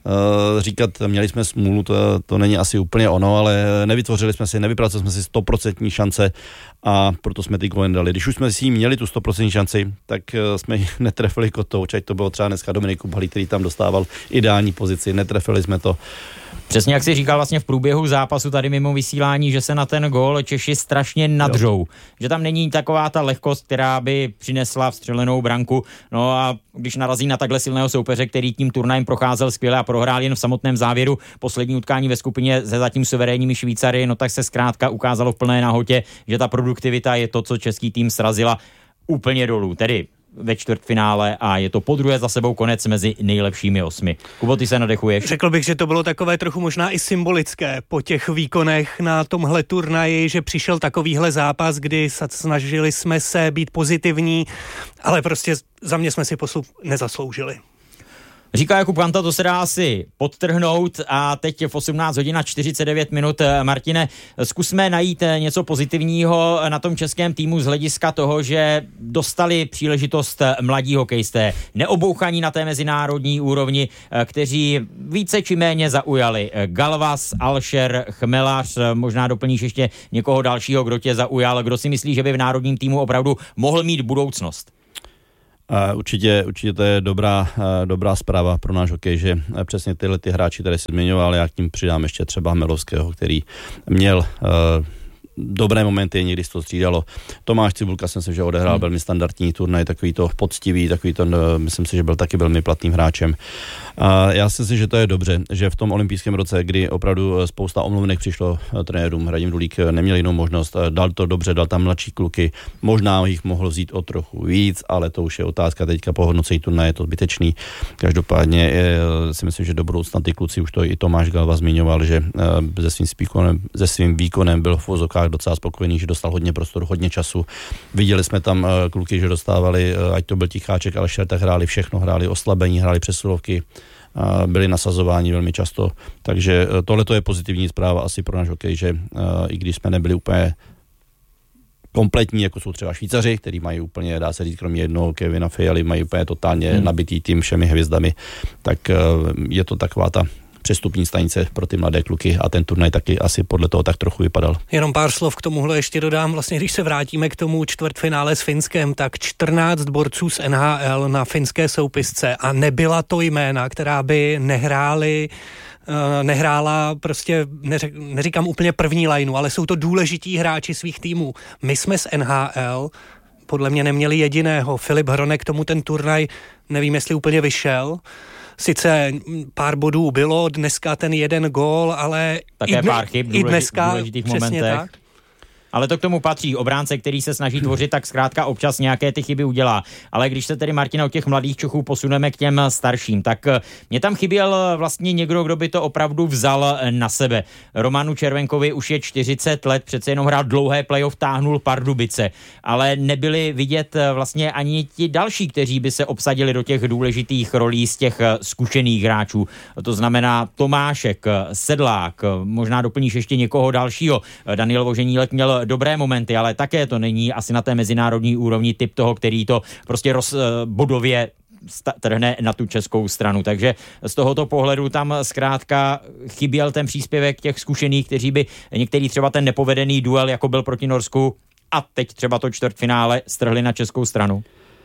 [SPEAKER 5] říkat, měli jsme smůlu, to není asi úplně ono, ale nevypracovali jsme si 100% šance a proto jsme ty góly dali. Když už jsme si měli tu 100% šanci, tak jsme ji netrefili kotouč, ať to bylo třeba dneska Dominik Kubalík, který tam dostával ideální pozici, netrefili jsme to.
[SPEAKER 4] Přesně jak jsi říkal vlastně v průběhu zápasu tady mimo vysílání, že se na ten gól Češi strašně nadřou. Že tam není taková ta lehkost, která by přinesla vstřelenou branku. No a když narazí na takhle silného soupeře, který tím turnajem procházel skvěle a prohrál jen v samotném závěru poslední utkání ve skupině se zatím suverénními Švýcary, no tak se zkrátka ukázalo v plné nahotě, že ta produktivita je to, co český tým srazila úplně dolů. Tedy ve čtvrtfinále a je to podruhé za sebou konec mezi nejlepšími 8. Kubo, ty se nadechuješ?
[SPEAKER 7] Řekl bych, že to bylo takové trochu možná i symbolické po těch výkonech na tomhle turnaji, že přišel takovýhle zápas, kdy snažili jsme se být pozitivní, ale prostě za mě jsme si postup nezasloužili.
[SPEAKER 4] Říká Jakub Kanta, to se dá asi podtrhnout a teď v 18 hodin a 49 minut. Martine, zkusme najít něco pozitivního na tom českém týmu z hlediska toho, že dostali příležitost mladí hokejisté, neobouchaní na té mezinárodní úrovni, kteří více či méně zaujali. Galvas, Alšer, Chmelař, možná doplníš ještě někoho dalšího, kdo tě zaujal, kdo si myslí, že by v národním týmu opravdu mohl mít budoucnost?
[SPEAKER 5] Určitě to je dobrá zpráva pro náš hokej, že přesně tyhle ty hráči, které si zmiňoval, já k ním přidám ještě třeba Melovského, který měl dobré momenty, někdy se to střídalo. Tomáš Cibulka, jsem si, že odehrál velmi standardní turnaj, takový to poctivý, myslím si, že byl taky velmi platným hráčem. A já si myslím, že to je dobře, že v tom olympijském roce, kdy opravdu spousta omluvenek přišlo trenérům, Radim Rulík neměl jinou možnost, dal to dobře, dal tam mladší kluky, možná jich mohl vzít o trochu víc, ale to už je otázka teďka po hodnocení turnaje, je to zbytečný. Každopádně si myslím, že do budoucna ty kluci, už to i Tomáš Galva zmiňoval, že se svým výkonem byl v vozokách docela spokojený, že dostal hodně prostoru, hodně času. Viděli jsme tam kluky, že dostávali, ať to byl Ticháček, ale tak hráli všechno, hráli oslabení, hráli přesilovky, byli nasazováni velmi často. Takže tohle je pozitivní zpráva asi pro náš hokej, že i když jsme nebyli úplně kompletní, jako jsou třeba Švýcaři, který mají úplně, dá se říct, kromě jednoho Kevina Fialy, mají úplně totálně nabitý tým všemi hvězdami, tak je to taková ta přestupní stanice pro ty mladé kluky a ten turnaj taky asi podle toho tak trochu vypadal.
[SPEAKER 7] Jenom pár slov k tomuhle ještě dodám. Vlastně, když se vrátíme k tomu čtvrtfinále s Finskem, tak 14 borců z NHL na finské soupisce a nebyla to jména, která by nehrála prostě, neříkám úplně první lineu, ale jsou to důležití hráči svých týmů. My jsme z NHL podle mě neměli jediného. Filip Hronek tomu ten turnaj, nevím, jestli úplně vyšel. Sice pár bodů bylo, dneska ten jeden gól, ale
[SPEAKER 4] také pár chyb
[SPEAKER 7] i dneska
[SPEAKER 4] důležitých
[SPEAKER 7] přesně
[SPEAKER 4] momentech.
[SPEAKER 7] Tak.
[SPEAKER 4] Ale to k tomu patří. Obránce, který se snaží tvořit, tak zkrátka občas nějaké ty chyby udělá. Ale když se tedy, Martina, od těch mladých Čechů posuneme k těm starším, tak mě tam chyběl vlastně někdo, kdo by to opravdu vzal na sebe. Romanu Červenkovi už je 40 let, přece jenom hrál dlouhé playoff, táhnul Pardubice, ale nebyli vidět vlastně ani ti další, kteří by se obsadili do těch důležitých rolí z těch zkušených hráčů. To znamená Tomášek, Sedlák, možná doplníš ještě někoho dalšího. Daniel Voženílek měl dobré momenty, ale také to není asi na té mezinárodní úrovni typ toho, který to prostě bodově trhne na tu českou stranu. Takže z tohoto pohledu tam zkrátka chyběl ten příspěvek těch zkušených, kteří by některý třeba ten nepovedený duel, jako byl proti Norsku a teď třeba to čtvrtfinále, strhli na českou stranu.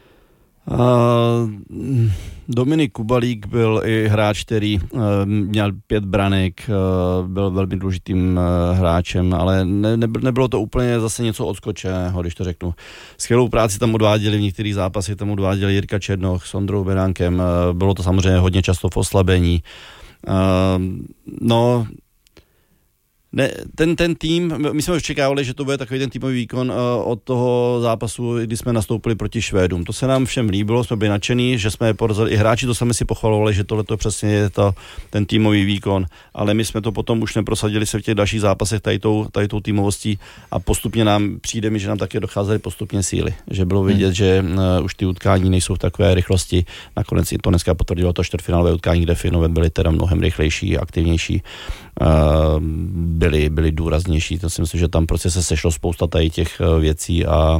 [SPEAKER 5] Dominik Kubalík byl i hráč, který měl 5 branek, byl velmi důležitým hráčem, ale nebylo to úplně zase něco odskočeného, když to řeknu. Skvělou práci tam odváděli, v některých zápasech tam odváděli Jirka Černoch s Ondrou Beránkem, bylo to samozřejmě hodně často v oslabení. Ten tým, my jsme už čekávali, že to bude takový ten týmový výkon od toho zápasu, kdy jsme nastoupili proti Švédům. To se nám všem líbilo, jsme byli nadšení, že jsme je porazili. I hráči to sami si pochvalovali, že tohle přesně je ten týmový výkon, ale my jsme to potom už neprosadili se v těch dalších zápasech tady tou týmovostí a postupně nám přijde mi, že nám také docházely postupně síly. Že bylo vidět, že už ty utkání nejsou v takové rychlosti. Nakonec to dneska potvrdilo to čtvrtfinálové utkání, kde Finové byli teda mnohem rychlejší, aktivnější. Byli důraznější, to si myslím, že tam prostě se sešlo spousta tady těch věcí a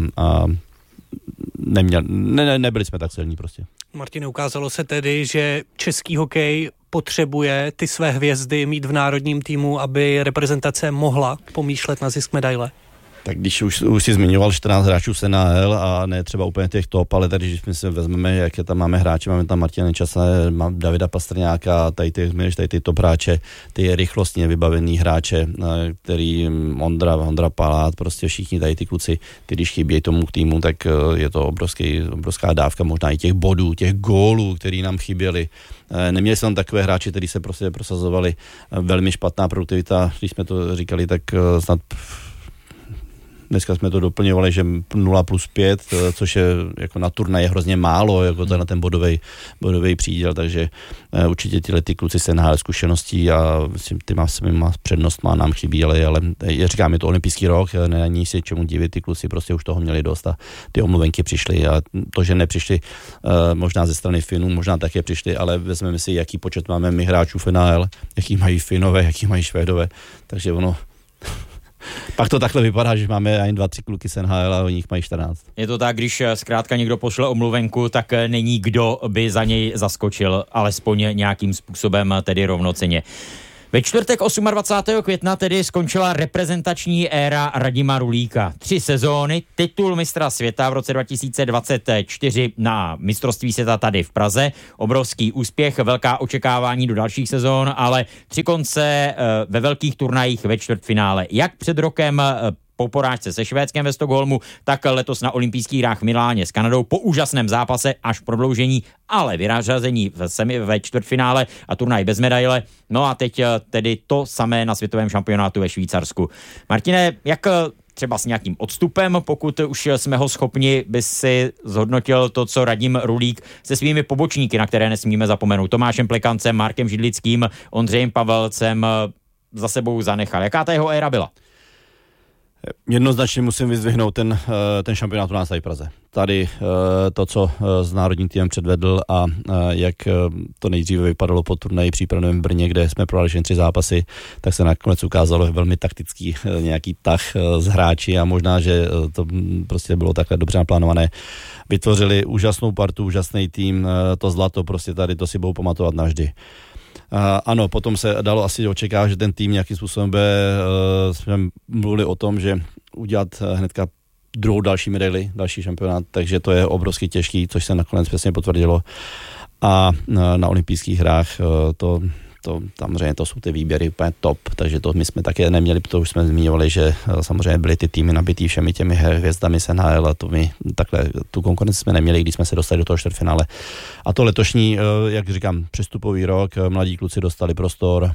[SPEAKER 5] nebyli jsme tak silní prostě.
[SPEAKER 7] Martine, ukázalo se tedy, že český hokej potřebuje ty své hvězdy mít v národním týmu, aby reprezentace mohla pomýšlet na zisk medaile?
[SPEAKER 5] Tak když už si zmiňoval 14 hráčů z NHL a ne třeba úplně těch top, ale tady, když my si vezmeme, jaké tam máme hráče, máme tam Martina Nečase, Davida Pastrňáka, tady ty top hráče, ty rychlostně vybavený hráče, který Ondra Palát, prostě všichni tady ty kluci, ty když chybějí tomu týmu, tak je to obrovská dávka možná i těch bodů, těch gólů, který nám chyběli. Neměli jsme tam takové hráči, kteří se prostě prosazovali, velmi špatná produktivita, když jsme to říkali, tak snad dneska jsme to doplňovali, že 0+5, což je jako na turnaj je hrozně málo, jako na ten bodový příděl, takže určitě ty kluci se nahále zkušeností a ty má přednost, nám chybí, ale říkám, je to olympijský rok, není si čemu divit, ty kluci prostě už toho měli dost a ty omluvenky přišly a to, že nepřišli možná ze strany Finů, možná také přišli, ale vezmeme si, jaký počet máme my hráčů v NHL, jaký mají Finové, jaký mají Švédové, takže ono pak to takhle vypadá, že máme ani 2-3 kluky z NHL a o nich mají 14.
[SPEAKER 4] Je to tak, když zkrátka někdo pošle omluvenku, tak není kdo by za něj zaskočil, alespoň nějakým způsobem, tedy rovnocenně. Ve čtvrtek 28. května tedy skončila reprezentační éra Radima Rulíka. 3 sezóny, titul mistra světa v roce 2024 na mistrovství světa tady v Praze. Obrovský úspěch, velká očekávání do dalších sezón, ale 3 konce ve velkých turnajích ve čtvrtfinále. Jak před rokem po porážce se Švédskem ve Stockholmu, tak letos na olympijských hrách v Miláně s Kanadou po úžasném zápase až prodloužení, ale vyřazení ve čtvrtfinále a turnaj bez medaile. No a teď tedy to samé na světovém šampionátu ve Švýcarsku. Martine, jak třeba s nějakým odstupem, pokud už jsme ho schopni, by si zhodnotil to, co Radim Rulík se svými pobočníky, na které nesmíme zapomenout, Tomášem Plekancem, Markem Židlickým, Ondřejem Pavelcem za sebou zanechal. Jaká ta jeho éra byla?
[SPEAKER 5] Jednoznačně musím vyzdvihnout ten šampionát u nás tady v Praze. Tady to, co s národním týmem předvedl a jak to nejdříve vypadalo po turnaji přípravném v Brně, kde jsme prohráli 3 zápasy, tak se nakonec ukázalo velmi taktický nějaký tah z hráči a možná, že to prostě bylo takhle dobře naplánované. Vytvořili úžasnou partu, úžasný tým, to zlato prostě tady, to si budou pamatovat navždy. Ano, potom se dalo asi očekávat, že ten tým nějakým způsobem jsme mluvili o tom, že udělat hnedka druhou další medaili, další šampionát, takže to je obrovsky těžký, což se nakonec přesně potvrdilo. A na olympijských hrách to samozřejmě to jsou ty výběry úplně top, takže to my jsme také neměli, protože už jsme zmiňovali, že samozřejmě byly ty týmy nabitý všemi těmi hvězdami z NHL a to my takhle tu konkurenci jsme neměli, když jsme se dostali do toho čtvrtfinále. A to letošní, jak říkám, přestupový rok, mladí kluci dostali prostor,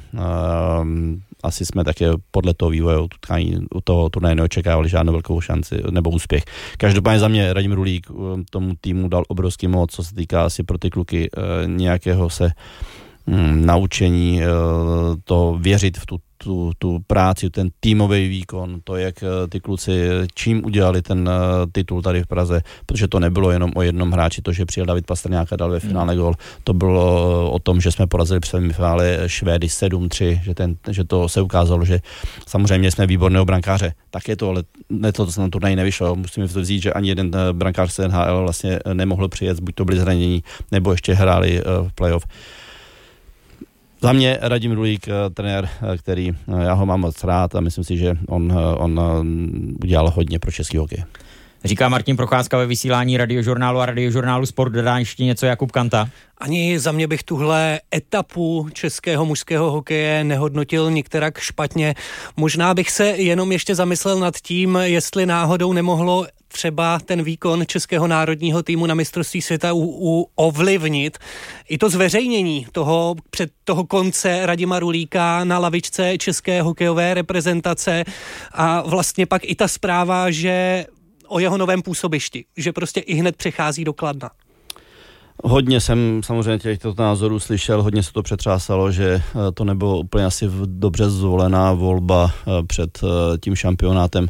[SPEAKER 5] asi jsme také podle toho vývoje u toho turnaje neočekávali žádnou velkou šanci nebo úspěch. Každopádně za mě Radim Rulík tomu týmu dal obrovský moc, co se týká asi pro ty kluky nějakého se naučení, to věřit v tu práci, ten týmový výkon, to, jak ty kluci čím udělali ten titul tady v Praze, protože to nebylo jenom o jednom hráči, to, že přijel David Pastrňák a dal ve finále gól, to bylo o tom, že jsme porazili v semifinále Švédy 7-3, že to se ukázalo, že samozřejmě jsme výborného brankáře, tak je to, ale to se na turnaji nevyšlo, musíme to vzít, že ani jeden brankář z NHL vlastně nemohl přijet, buď to byli zranění, nebo ještě hráli v playoff. Za mě Radim Rulík, trenér, který já ho mám moc rád a myslím si, že on udělal hodně pro český hokej.
[SPEAKER 4] Říká Martin Procházka ve vysílání Radiožurnálu a Radiožurnálu Sport. Dodá ještě něco Jakub Kanta?
[SPEAKER 7] Ani za mě bych tuhle etapu českého mužského hokeje nehodnotil nikterak špatně. Možná bych se jenom ještě zamyslel nad tím, jestli náhodou nemohlo třeba ten výkon českého národního týmu na mistrovství světa ovlivnit i to zveřejnění toho konce Radima Rulíka na lavičce české hokejové reprezentace a vlastně pak i ta zpráva, že o jeho novém působišti, že prostě i hned přechází do Kladna.
[SPEAKER 5] Hodně jsem samozřejmě těchto názorů slyšel, hodně se to přetřásalo, že to nebylo úplně asi dobře zvolená volba před tím šampionátem.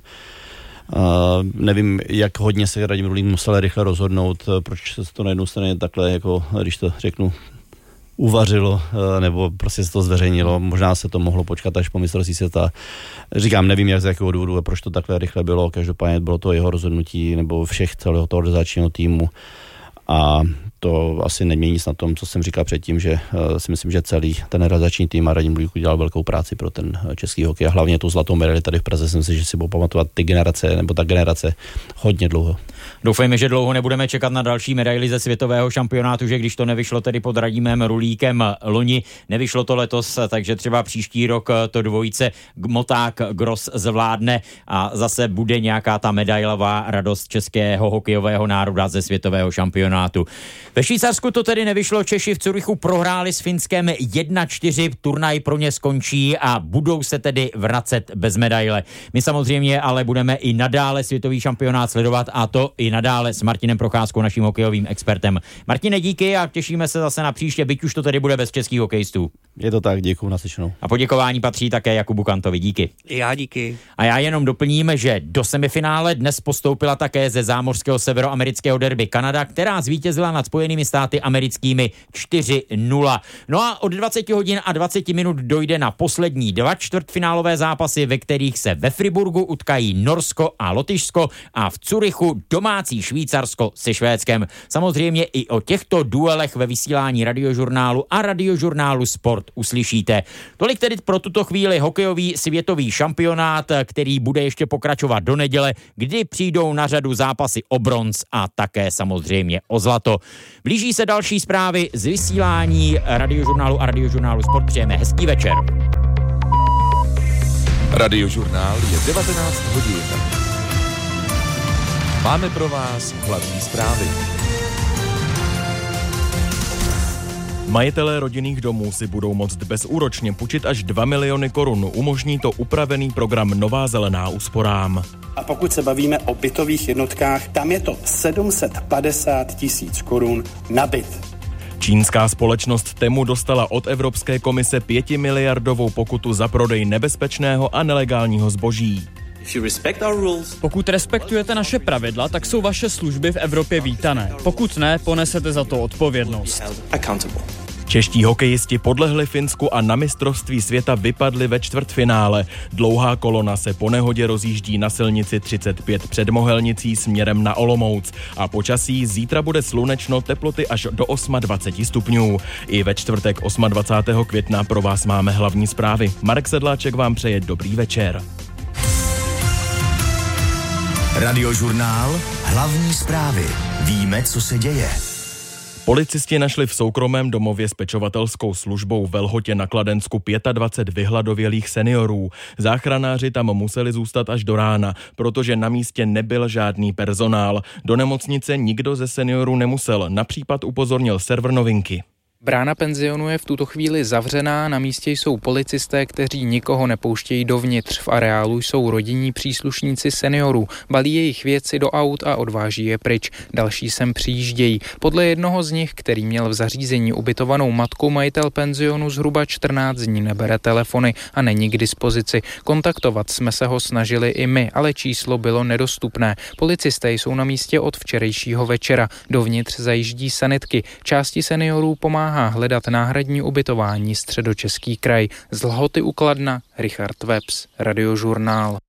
[SPEAKER 5] Nevím, jak hodně se Radim Rulík musel rychle rozhodnout, proč se to na jednu straně takhle, jako když to řeknu, uvařilo, nebo prostě se to zveřejnilo. Možná se to mohlo počkat až po mistrovství světa. Říkám, nevím, jak z jakého důvodu a proč to takhle rychle bylo. Každopádně bylo to jeho rozhodnutí nebo všech celého toho organizačního týmu. a to asi nemění nic na tom, co jsem říkal předtím, že si myslím, že celý ten realizační tým a Radim Bulík udělal velkou práci pro ten český hokej a hlavně tu zlatou medaili tady v Praze jsem si, že si budou pamatovat ta generace hodně dlouho.
[SPEAKER 4] Doufejme, že dlouho nebudeme čekat na další medaili ze světového šampionátu, že když to nevyšlo tedy pod Radimem Rulíkem loni, nevyšlo to letos, takže třeba příští rok to dvojice Moták Gross zvládne a zase bude nějaká ta medailová radost českého hokejového národa ze světového šampionátu. Ve Švýcarsku to tedy nevyšlo, Češi v Curychu prohráli s Finskem 1-4, turnaj pro ně skončí a budou se tedy vracet bez medaile. My samozřejmě ale budeme i nadále světový šampionát sledovat a to i nadále s Martinem Procházkou, naším hokejovým expertem. Martine, díky a těšíme se zase na příště, byť už to tedy bude bez českých hokejistů.
[SPEAKER 5] Je to tak, děkuju, naslyšenou.
[SPEAKER 4] A poděkování patří také Jakubu Kantovi, díky.
[SPEAKER 7] Já díky.
[SPEAKER 4] A já jenom doplním, že do semifinále dnes postoupila také ze zámořského severoamerického derby Kanada, která zvítězila nad Spojenými státy americkými 4-0. No a od 20 hodin a 20 minut dojde na poslední 2 čtvrtfinálové zápasy, ve kterých se ve Friburgu utkají Norsko a Lotyšsko a v Curychu domácí Švýcarsko se Švédskem. Samozřejmě i o těchto duelech ve vysílání Radiožurnálu a Radiožurnálu Sport uslyšíte. Tolik tedy pro tuto chvíli hokejový světový šampionát, který bude ještě pokračovat do neděle, kdy přijdou na řadu zápasy o bronz a také samozřejmě o zlato. Blíží se další zprávy z vysílání Radiožurnálu a Radiožurnálu Sport. Přejeme hezký večer.
[SPEAKER 10] Radiožurnál je 19 hodin. Máme pro vás hlavní zprávy.
[SPEAKER 11] Majitelé rodinných domů si budou moct bezúročně půjčit až 2 miliony korun. Umožní to upravený program Nová zelená úsporám.
[SPEAKER 12] A pokud se bavíme o bytových jednotkách, tam je to 750 000 korun na byt.
[SPEAKER 11] Čínská společnost Temu dostala od Evropské komise 5 miliardovou pokutu za prodej nebezpečného a nelegálního zboží.
[SPEAKER 13] Pokud respektujete naše pravidla, tak jsou vaše služby v Evropě vítané. Pokud ne, ponesete za to odpovědnost.
[SPEAKER 11] Čeští hokejisti podlehli Finsku a na mistrovství světa vypadli ve čtvrtfinále. Dlouhá kolona se po nehodě rozjíždí na silnici 35 před Mohelnicí směrem na Olomouc. A počasí zítra bude slunečno, teploty až do 28 stupňů. I ve čtvrtek 28. května pro vás máme hlavní zprávy. Marek Sedláček vám přeje dobrý večer.
[SPEAKER 14] Radiožurnál, hlavní zprávy. Víme, co se děje.
[SPEAKER 11] Policisti našli v soukromém domově s pečovatelskou službou ve Lhotě na Kladensku 25 vyhladovělých seniorů. Záchranáři tam museli zůstat až do rána, protože na místě nebyl žádný personál. Do nemocnice nikdo ze seniorů nemusel. Na případ upozornil server Novinky.
[SPEAKER 15] Brána penzionu je v tuto chvíli zavřená, na místě jsou policisté, kteří nikoho nepouštějí dovnitř. V areálu jsou rodinní příslušníci seniorů, balí jejich věci do aut a odváží je pryč. Další sem přijíždějí. Podle jednoho z nich, který měl v zařízení ubytovanou matku, majitel penzionu zhruba 14 dní nebere telefony a není k dispozici. Kontaktovat jsme se ho snažili i my, ale číslo bylo nedostupné. Policisté jsou na místě od včerejšího večera. Dovnitř zajíždí sanitky. Části seniorů pomáhá hledat náhradní ubytování Středočeský kraj. Z Lhoty u Kladna, Richard Webs, Radiožurnál.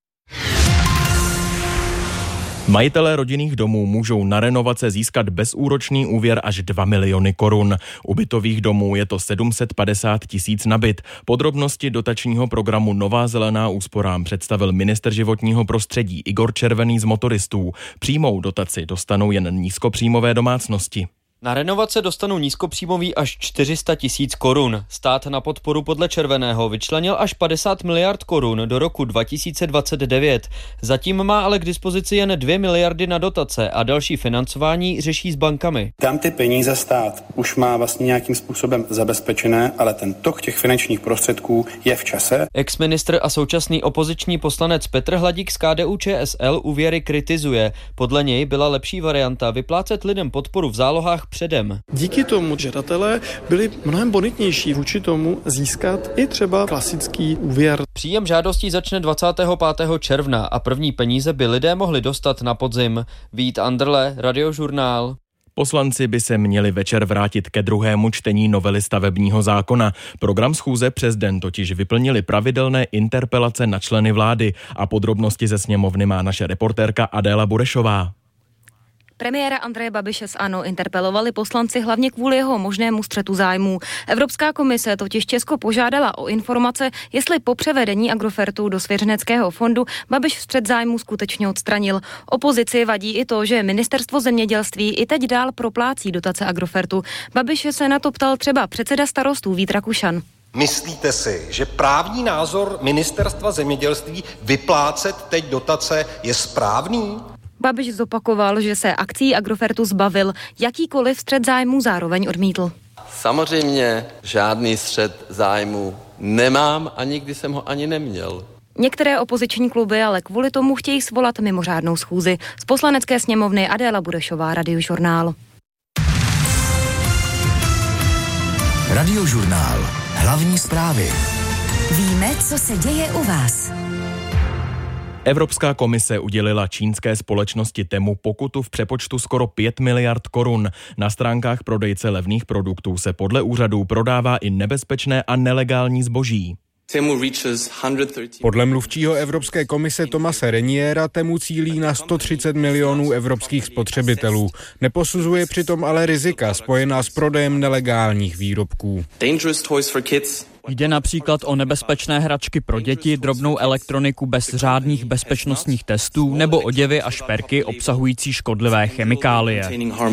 [SPEAKER 11] Majitelé rodinných domů můžou na renovace získat bezúročný úvěr až 2 miliony korun. U bytových domů je to 750 000 na byt. Podrobnosti dotačního programu Nová zelená úsporám představil ministr životního prostředí Igor Červený z Motoristů. Přímou dotaci dostanou jen nízkopříjmové domácnosti.
[SPEAKER 16] Na renovace dostanou nízkopříjmový až 400 000 korun. Stát na podporu podle Červeného vyčlenil až 50 miliard korun do roku 2029. Zatím má ale k dispozici jen 2 miliardy na dotace a další financování řeší s bankami.
[SPEAKER 12] Tam ty peníze stát už má vlastně nějakým způsobem zabezpečené, ale ten tok těch finančních prostředků je v čase.
[SPEAKER 16] Exministr a současný opoziční poslanec Petr Hladík z KDU-ČSL úvěry kritizuje. Podle něj byla lepší varianta vyplácet lidem podporu v zálohách předem.
[SPEAKER 17] Díky tomu žadatelé byli mnohem bonitnější vůči tomu získat i třeba klasický úvěr.
[SPEAKER 16] Příjem žádostí začne 25. června a první peníze by lidé mohli dostat na podzim. Vít Anderle, Radiožurnál.
[SPEAKER 11] Poslanci by se měli večer vrátit ke druhému čtení novely stavebního zákona. Program schůze přes den totiž vyplnili pravidelné interpelace na členy vlády a podrobnosti ze sněmovny má naše reportérka Adéla Burešová.
[SPEAKER 18] Premiéra Andreje Babiše z ANO interpelovali poslanci hlavně kvůli jeho možnému střetu zájmů. Evropská komise totiž Česko požádala o informace, jestli po převedení Agrofertu do svěřeneckého fondu Babiš střet zájmů skutečně odstranil. Opozici vadí i to, že ministerstvo zemědělství i teď dál proplácí dotace Agrofertu. Babiš se na to ptal třeba předseda Starostů Vít Rakušan.
[SPEAKER 19] Myslíte si, že právní názor ministerstva zemědělství vyplácet teď dotace je správný?
[SPEAKER 18] Babiš zopakoval, že se akcí Agrofertu zbavil, jakýkoliv střet zájmů zároveň odmítl.
[SPEAKER 20] Samozřejmě žádný střet zájmů nemám a nikdy jsem ho ani neměl.
[SPEAKER 18] Některé opoziční kluby ale kvůli tomu chtějí svolat mimořádnou schůzi. Z Poslanecké sněmovny Adéla Burešová, Radiožurnál.
[SPEAKER 14] Radiožurnál. Hlavní zprávy.
[SPEAKER 21] Víme, co se děje u vás.
[SPEAKER 11] Evropská komise udělila čínské společnosti Temu pokutu v přepočtu skoro 5 miliard korun. Na stránkách prodejce levných produktů se podle úřadů prodává i nebezpečné a nelegální zboží.
[SPEAKER 22] Podle mluvčího Evropské komise Thomase Reniera Temu cílí na 130 milionů evropských spotřebitelů. Neposuzuje přitom ale rizika spojená s prodejem nelegálních výrobků.
[SPEAKER 13] Jde například o nebezpečné hračky pro děti, drobnou elektroniku bez řádných bezpečnostních testů nebo oděvy a šperky obsahující škodlivé chemikálie.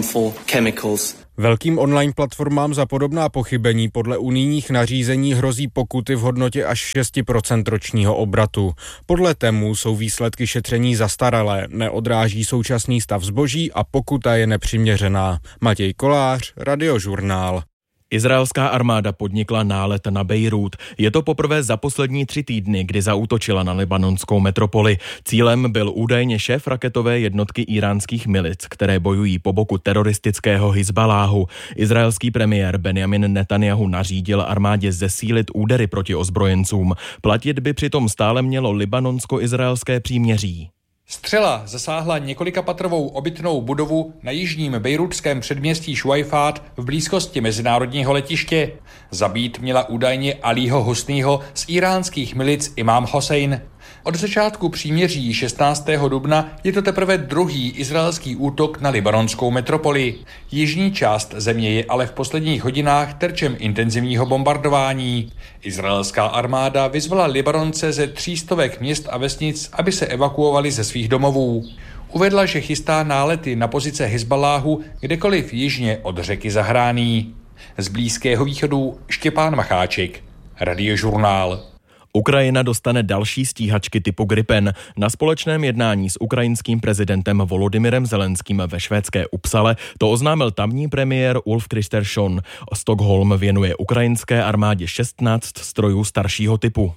[SPEAKER 22] Velkým online platformám za podobná pochybení podle unijních nařízení hrozí pokuty v hodnotě až 6% ročního obratu. Podle Temu jsou výsledky šetření zastaralé, neodráží současný stav zboží a pokuta je nepřiměřená. Matěj Kolář, Radiožurnál.
[SPEAKER 11] Izraelská armáda podnikla nálet na Bejrút. Je to poprvé za poslední 3 týdny, kdy zaútočila na libanonskou metropoli. Cílem byl údajně šéf raketové jednotky íránských milic, které bojují po boku teroristického Hizbaláhu. Izraelský premiér Benjamin Netanjahu nařídil armádě zesílit údery proti ozbrojencům. Platit by přitom stále mělo libanonsko-izraelské příměří.
[SPEAKER 23] Střela zasáhla několikapatrovou obytnou budovu na jižním bejrútském předměstí Šuajfát v blízkosti mezinárodního letiště. Zabít měla údajně Alího Husnýho z iránských milic Imám Hosejn. Od začátku příměří 16. dubna je to teprve druhý izraelský útok na libanonskou metropoli. Jižní část země je ale v posledních hodinách terčem intenzivního bombardování. Izraelská armáda vyzvala Libanonce ze 300 měst a vesnic, aby se evakuovali ze svých domovů. Uvedla, že chystá nálety na pozice Hizbaláhu kdekoliv jižně od řeky Zahrání. Z Blízkého východu Štěpán Macháček, Radiožurnál.
[SPEAKER 11] Ukrajina dostane další stíhačky typu Gripen. Na společném jednání s ukrajinským prezidentem Volodymyrem Zelenským ve švédské Uppsale to oznámil tamní premiér Ulf Kristersson. Stockholm věnuje ukrajinské armádě 16 strojů staršího typu.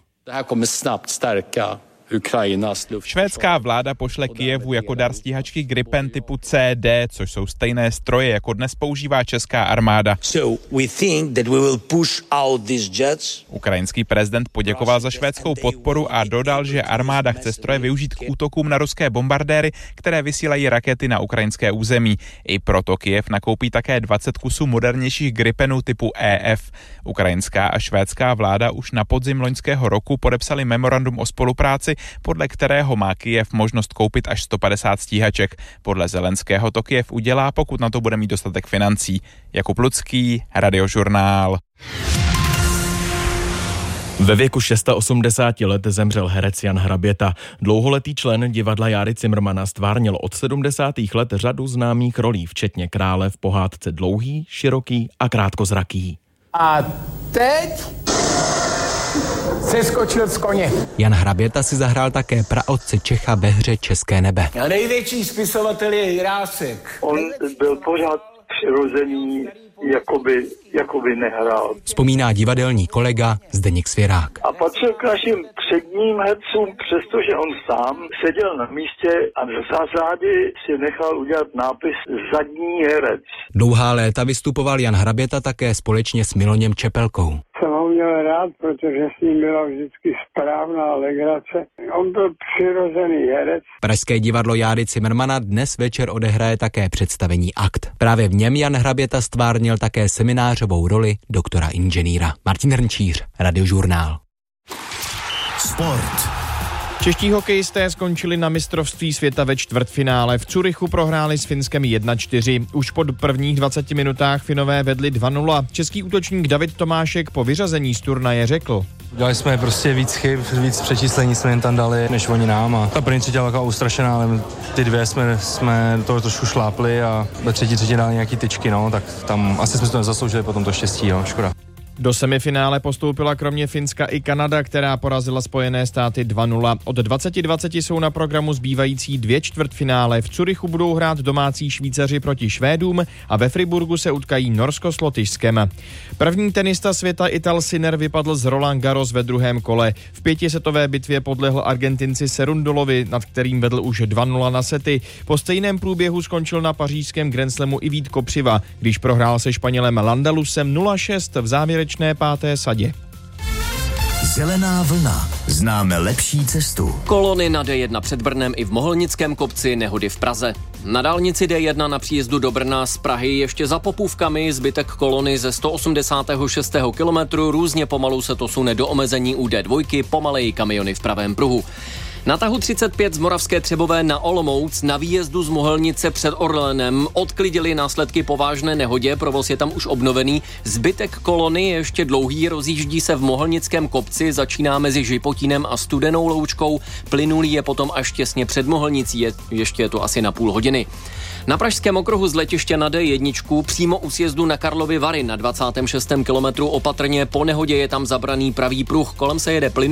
[SPEAKER 24] Švédská vláda pošle Kyjevu jako dar stíhačky Gripen typu CD, což jsou stejné stroje, jako dnes používá česká armáda. Ukrajinský prezident poděkoval za švédskou podporu a dodal, že armáda chce stroje využít k útokům na ruské bombardéry, které vysílají rakety na ukrajinské území. I proto Kyjev nakoupí také 20 kusů modernějších Gripenů typu EF. Ukrajinská a švédská vláda už na podzim loňského roku podepsali memorandum o spolupráci, podle kterého má Kyjev možnost koupit až 150 stíhaček. Podle Zelenského to Kyjev udělá, pokud na to bude mít dostatek financí. Jakub Lucký, Radiožurnál.
[SPEAKER 11] Ve věku 86 let zemřel herec Jan Hraběta. Dlouholetý člen divadla Járy Cimrmana stvárnil od 70. let řadu známých rolí, včetně krále v pohádce Dlouhý, široký a krátkozraký.
[SPEAKER 25] A teď seskočil z koně.
[SPEAKER 26] Jan Hraběta si zahrál také praotce Čecha ve hře České nebe.
[SPEAKER 25] A největší spisovatel je Jirásek.
[SPEAKER 27] On byl pořád přirozený, jakoby nehrál.
[SPEAKER 26] Vzpomíná divadelní kolega Zdeněk Svěrák.
[SPEAKER 27] A patřil k našim předním hercům, přestože on sám seděl na místě a v zásadě si nechal udělat nápis zadní herec.
[SPEAKER 26] Dlouhá léta vystupoval Jan Hraběta také společně s Miloněm Čepelkou.
[SPEAKER 27] Jsem ho měl rád, protože s ním byla vždycky správná legrace. On byl přirozený herec.
[SPEAKER 26] Pražské divadlo Járy Cimrmana dnes večer odehraje také představení Akt. Právě v něm Jan Hraběta stvárnil také seminářovou roli doktora inženýra. Martin Hrnčíř, Radiožurnál.
[SPEAKER 14] Sport.
[SPEAKER 1] Čeští hokejisté skončili na mistrovství světa ve čtvrtfinále. V Curychu prohráli s Finskem 1-4. Už po prvních 20 minutách Finové vedli 2-0. Český útočník David Tomášek po vyřazení z turnaje řekl:
[SPEAKER 2] Dělali jsme prostě víc chyb, víc přečíslení jsme jen tam dali, než oni nám. A ta první třetí byla taková ustrašená, ale ty dvě jsme toho trošku šlápli a ve třetí dali nějaký tyčky, no, tak tam asi jsme to nezasloužili potom to štěstí, jo, škoda.
[SPEAKER 1] Do semifinále postoupila kromě Finska i Kanada, která porazila Spojené státy 2-0. Od 20:20 jsou na programu zbývající 2 čtvrtfinále. V Curychu budou hrát domácí Švýcaři proti Švédům a ve Friburgu se utkají Norsko s Lotyšskem. První tenista světa Ital Sinner vypadl z Roland Garros ve druhém kole. V 5setové bitvě podlehl Argentinci Cerundolovi, nad kterým vedl už 2-0 na sety. Po stejném průběhu skončil na pařížském Grand Slamu i Vít Kopřiva, když prohrál se Španělem Landalusem 0-6 v závěrečné 5. sadě.
[SPEAKER 14] Zelená vlna. Známe lepší cestu.
[SPEAKER 3] Kolony na D1 před Brnem i v Mohelnickém kopci, nehody v Praze. Na dálnici D1 na příjezdu do Brna z Prahy ještě za Popůvkami zbytek kolony ze 186. kilometru, různě pomalu se to sune do omezení u D2, pomaleji kamiony v pravém pruhu. Na tahu 35 z Moravské Třebové na Olomouc na výjezdu z Mohelnice před Orlénem odklidili následky po vážné nehodě, provoz je tam už obnovený. Zbytek kolony je ještě dlouhý, rozjíždí se v Mohelnickém kopci, začíná mezi Žipotínem a Studenou Loučkou, plynulý je potom až těsně před Mohelnicí, ještě je to asi na půl hodiny. Na pražském okruhu z letiště na D1 přímo u sjezdu na Karlovy Vary na 26. kilometru opatrně, po nehodě je tam zabraný pravý pruh, kolem se jede plynulý.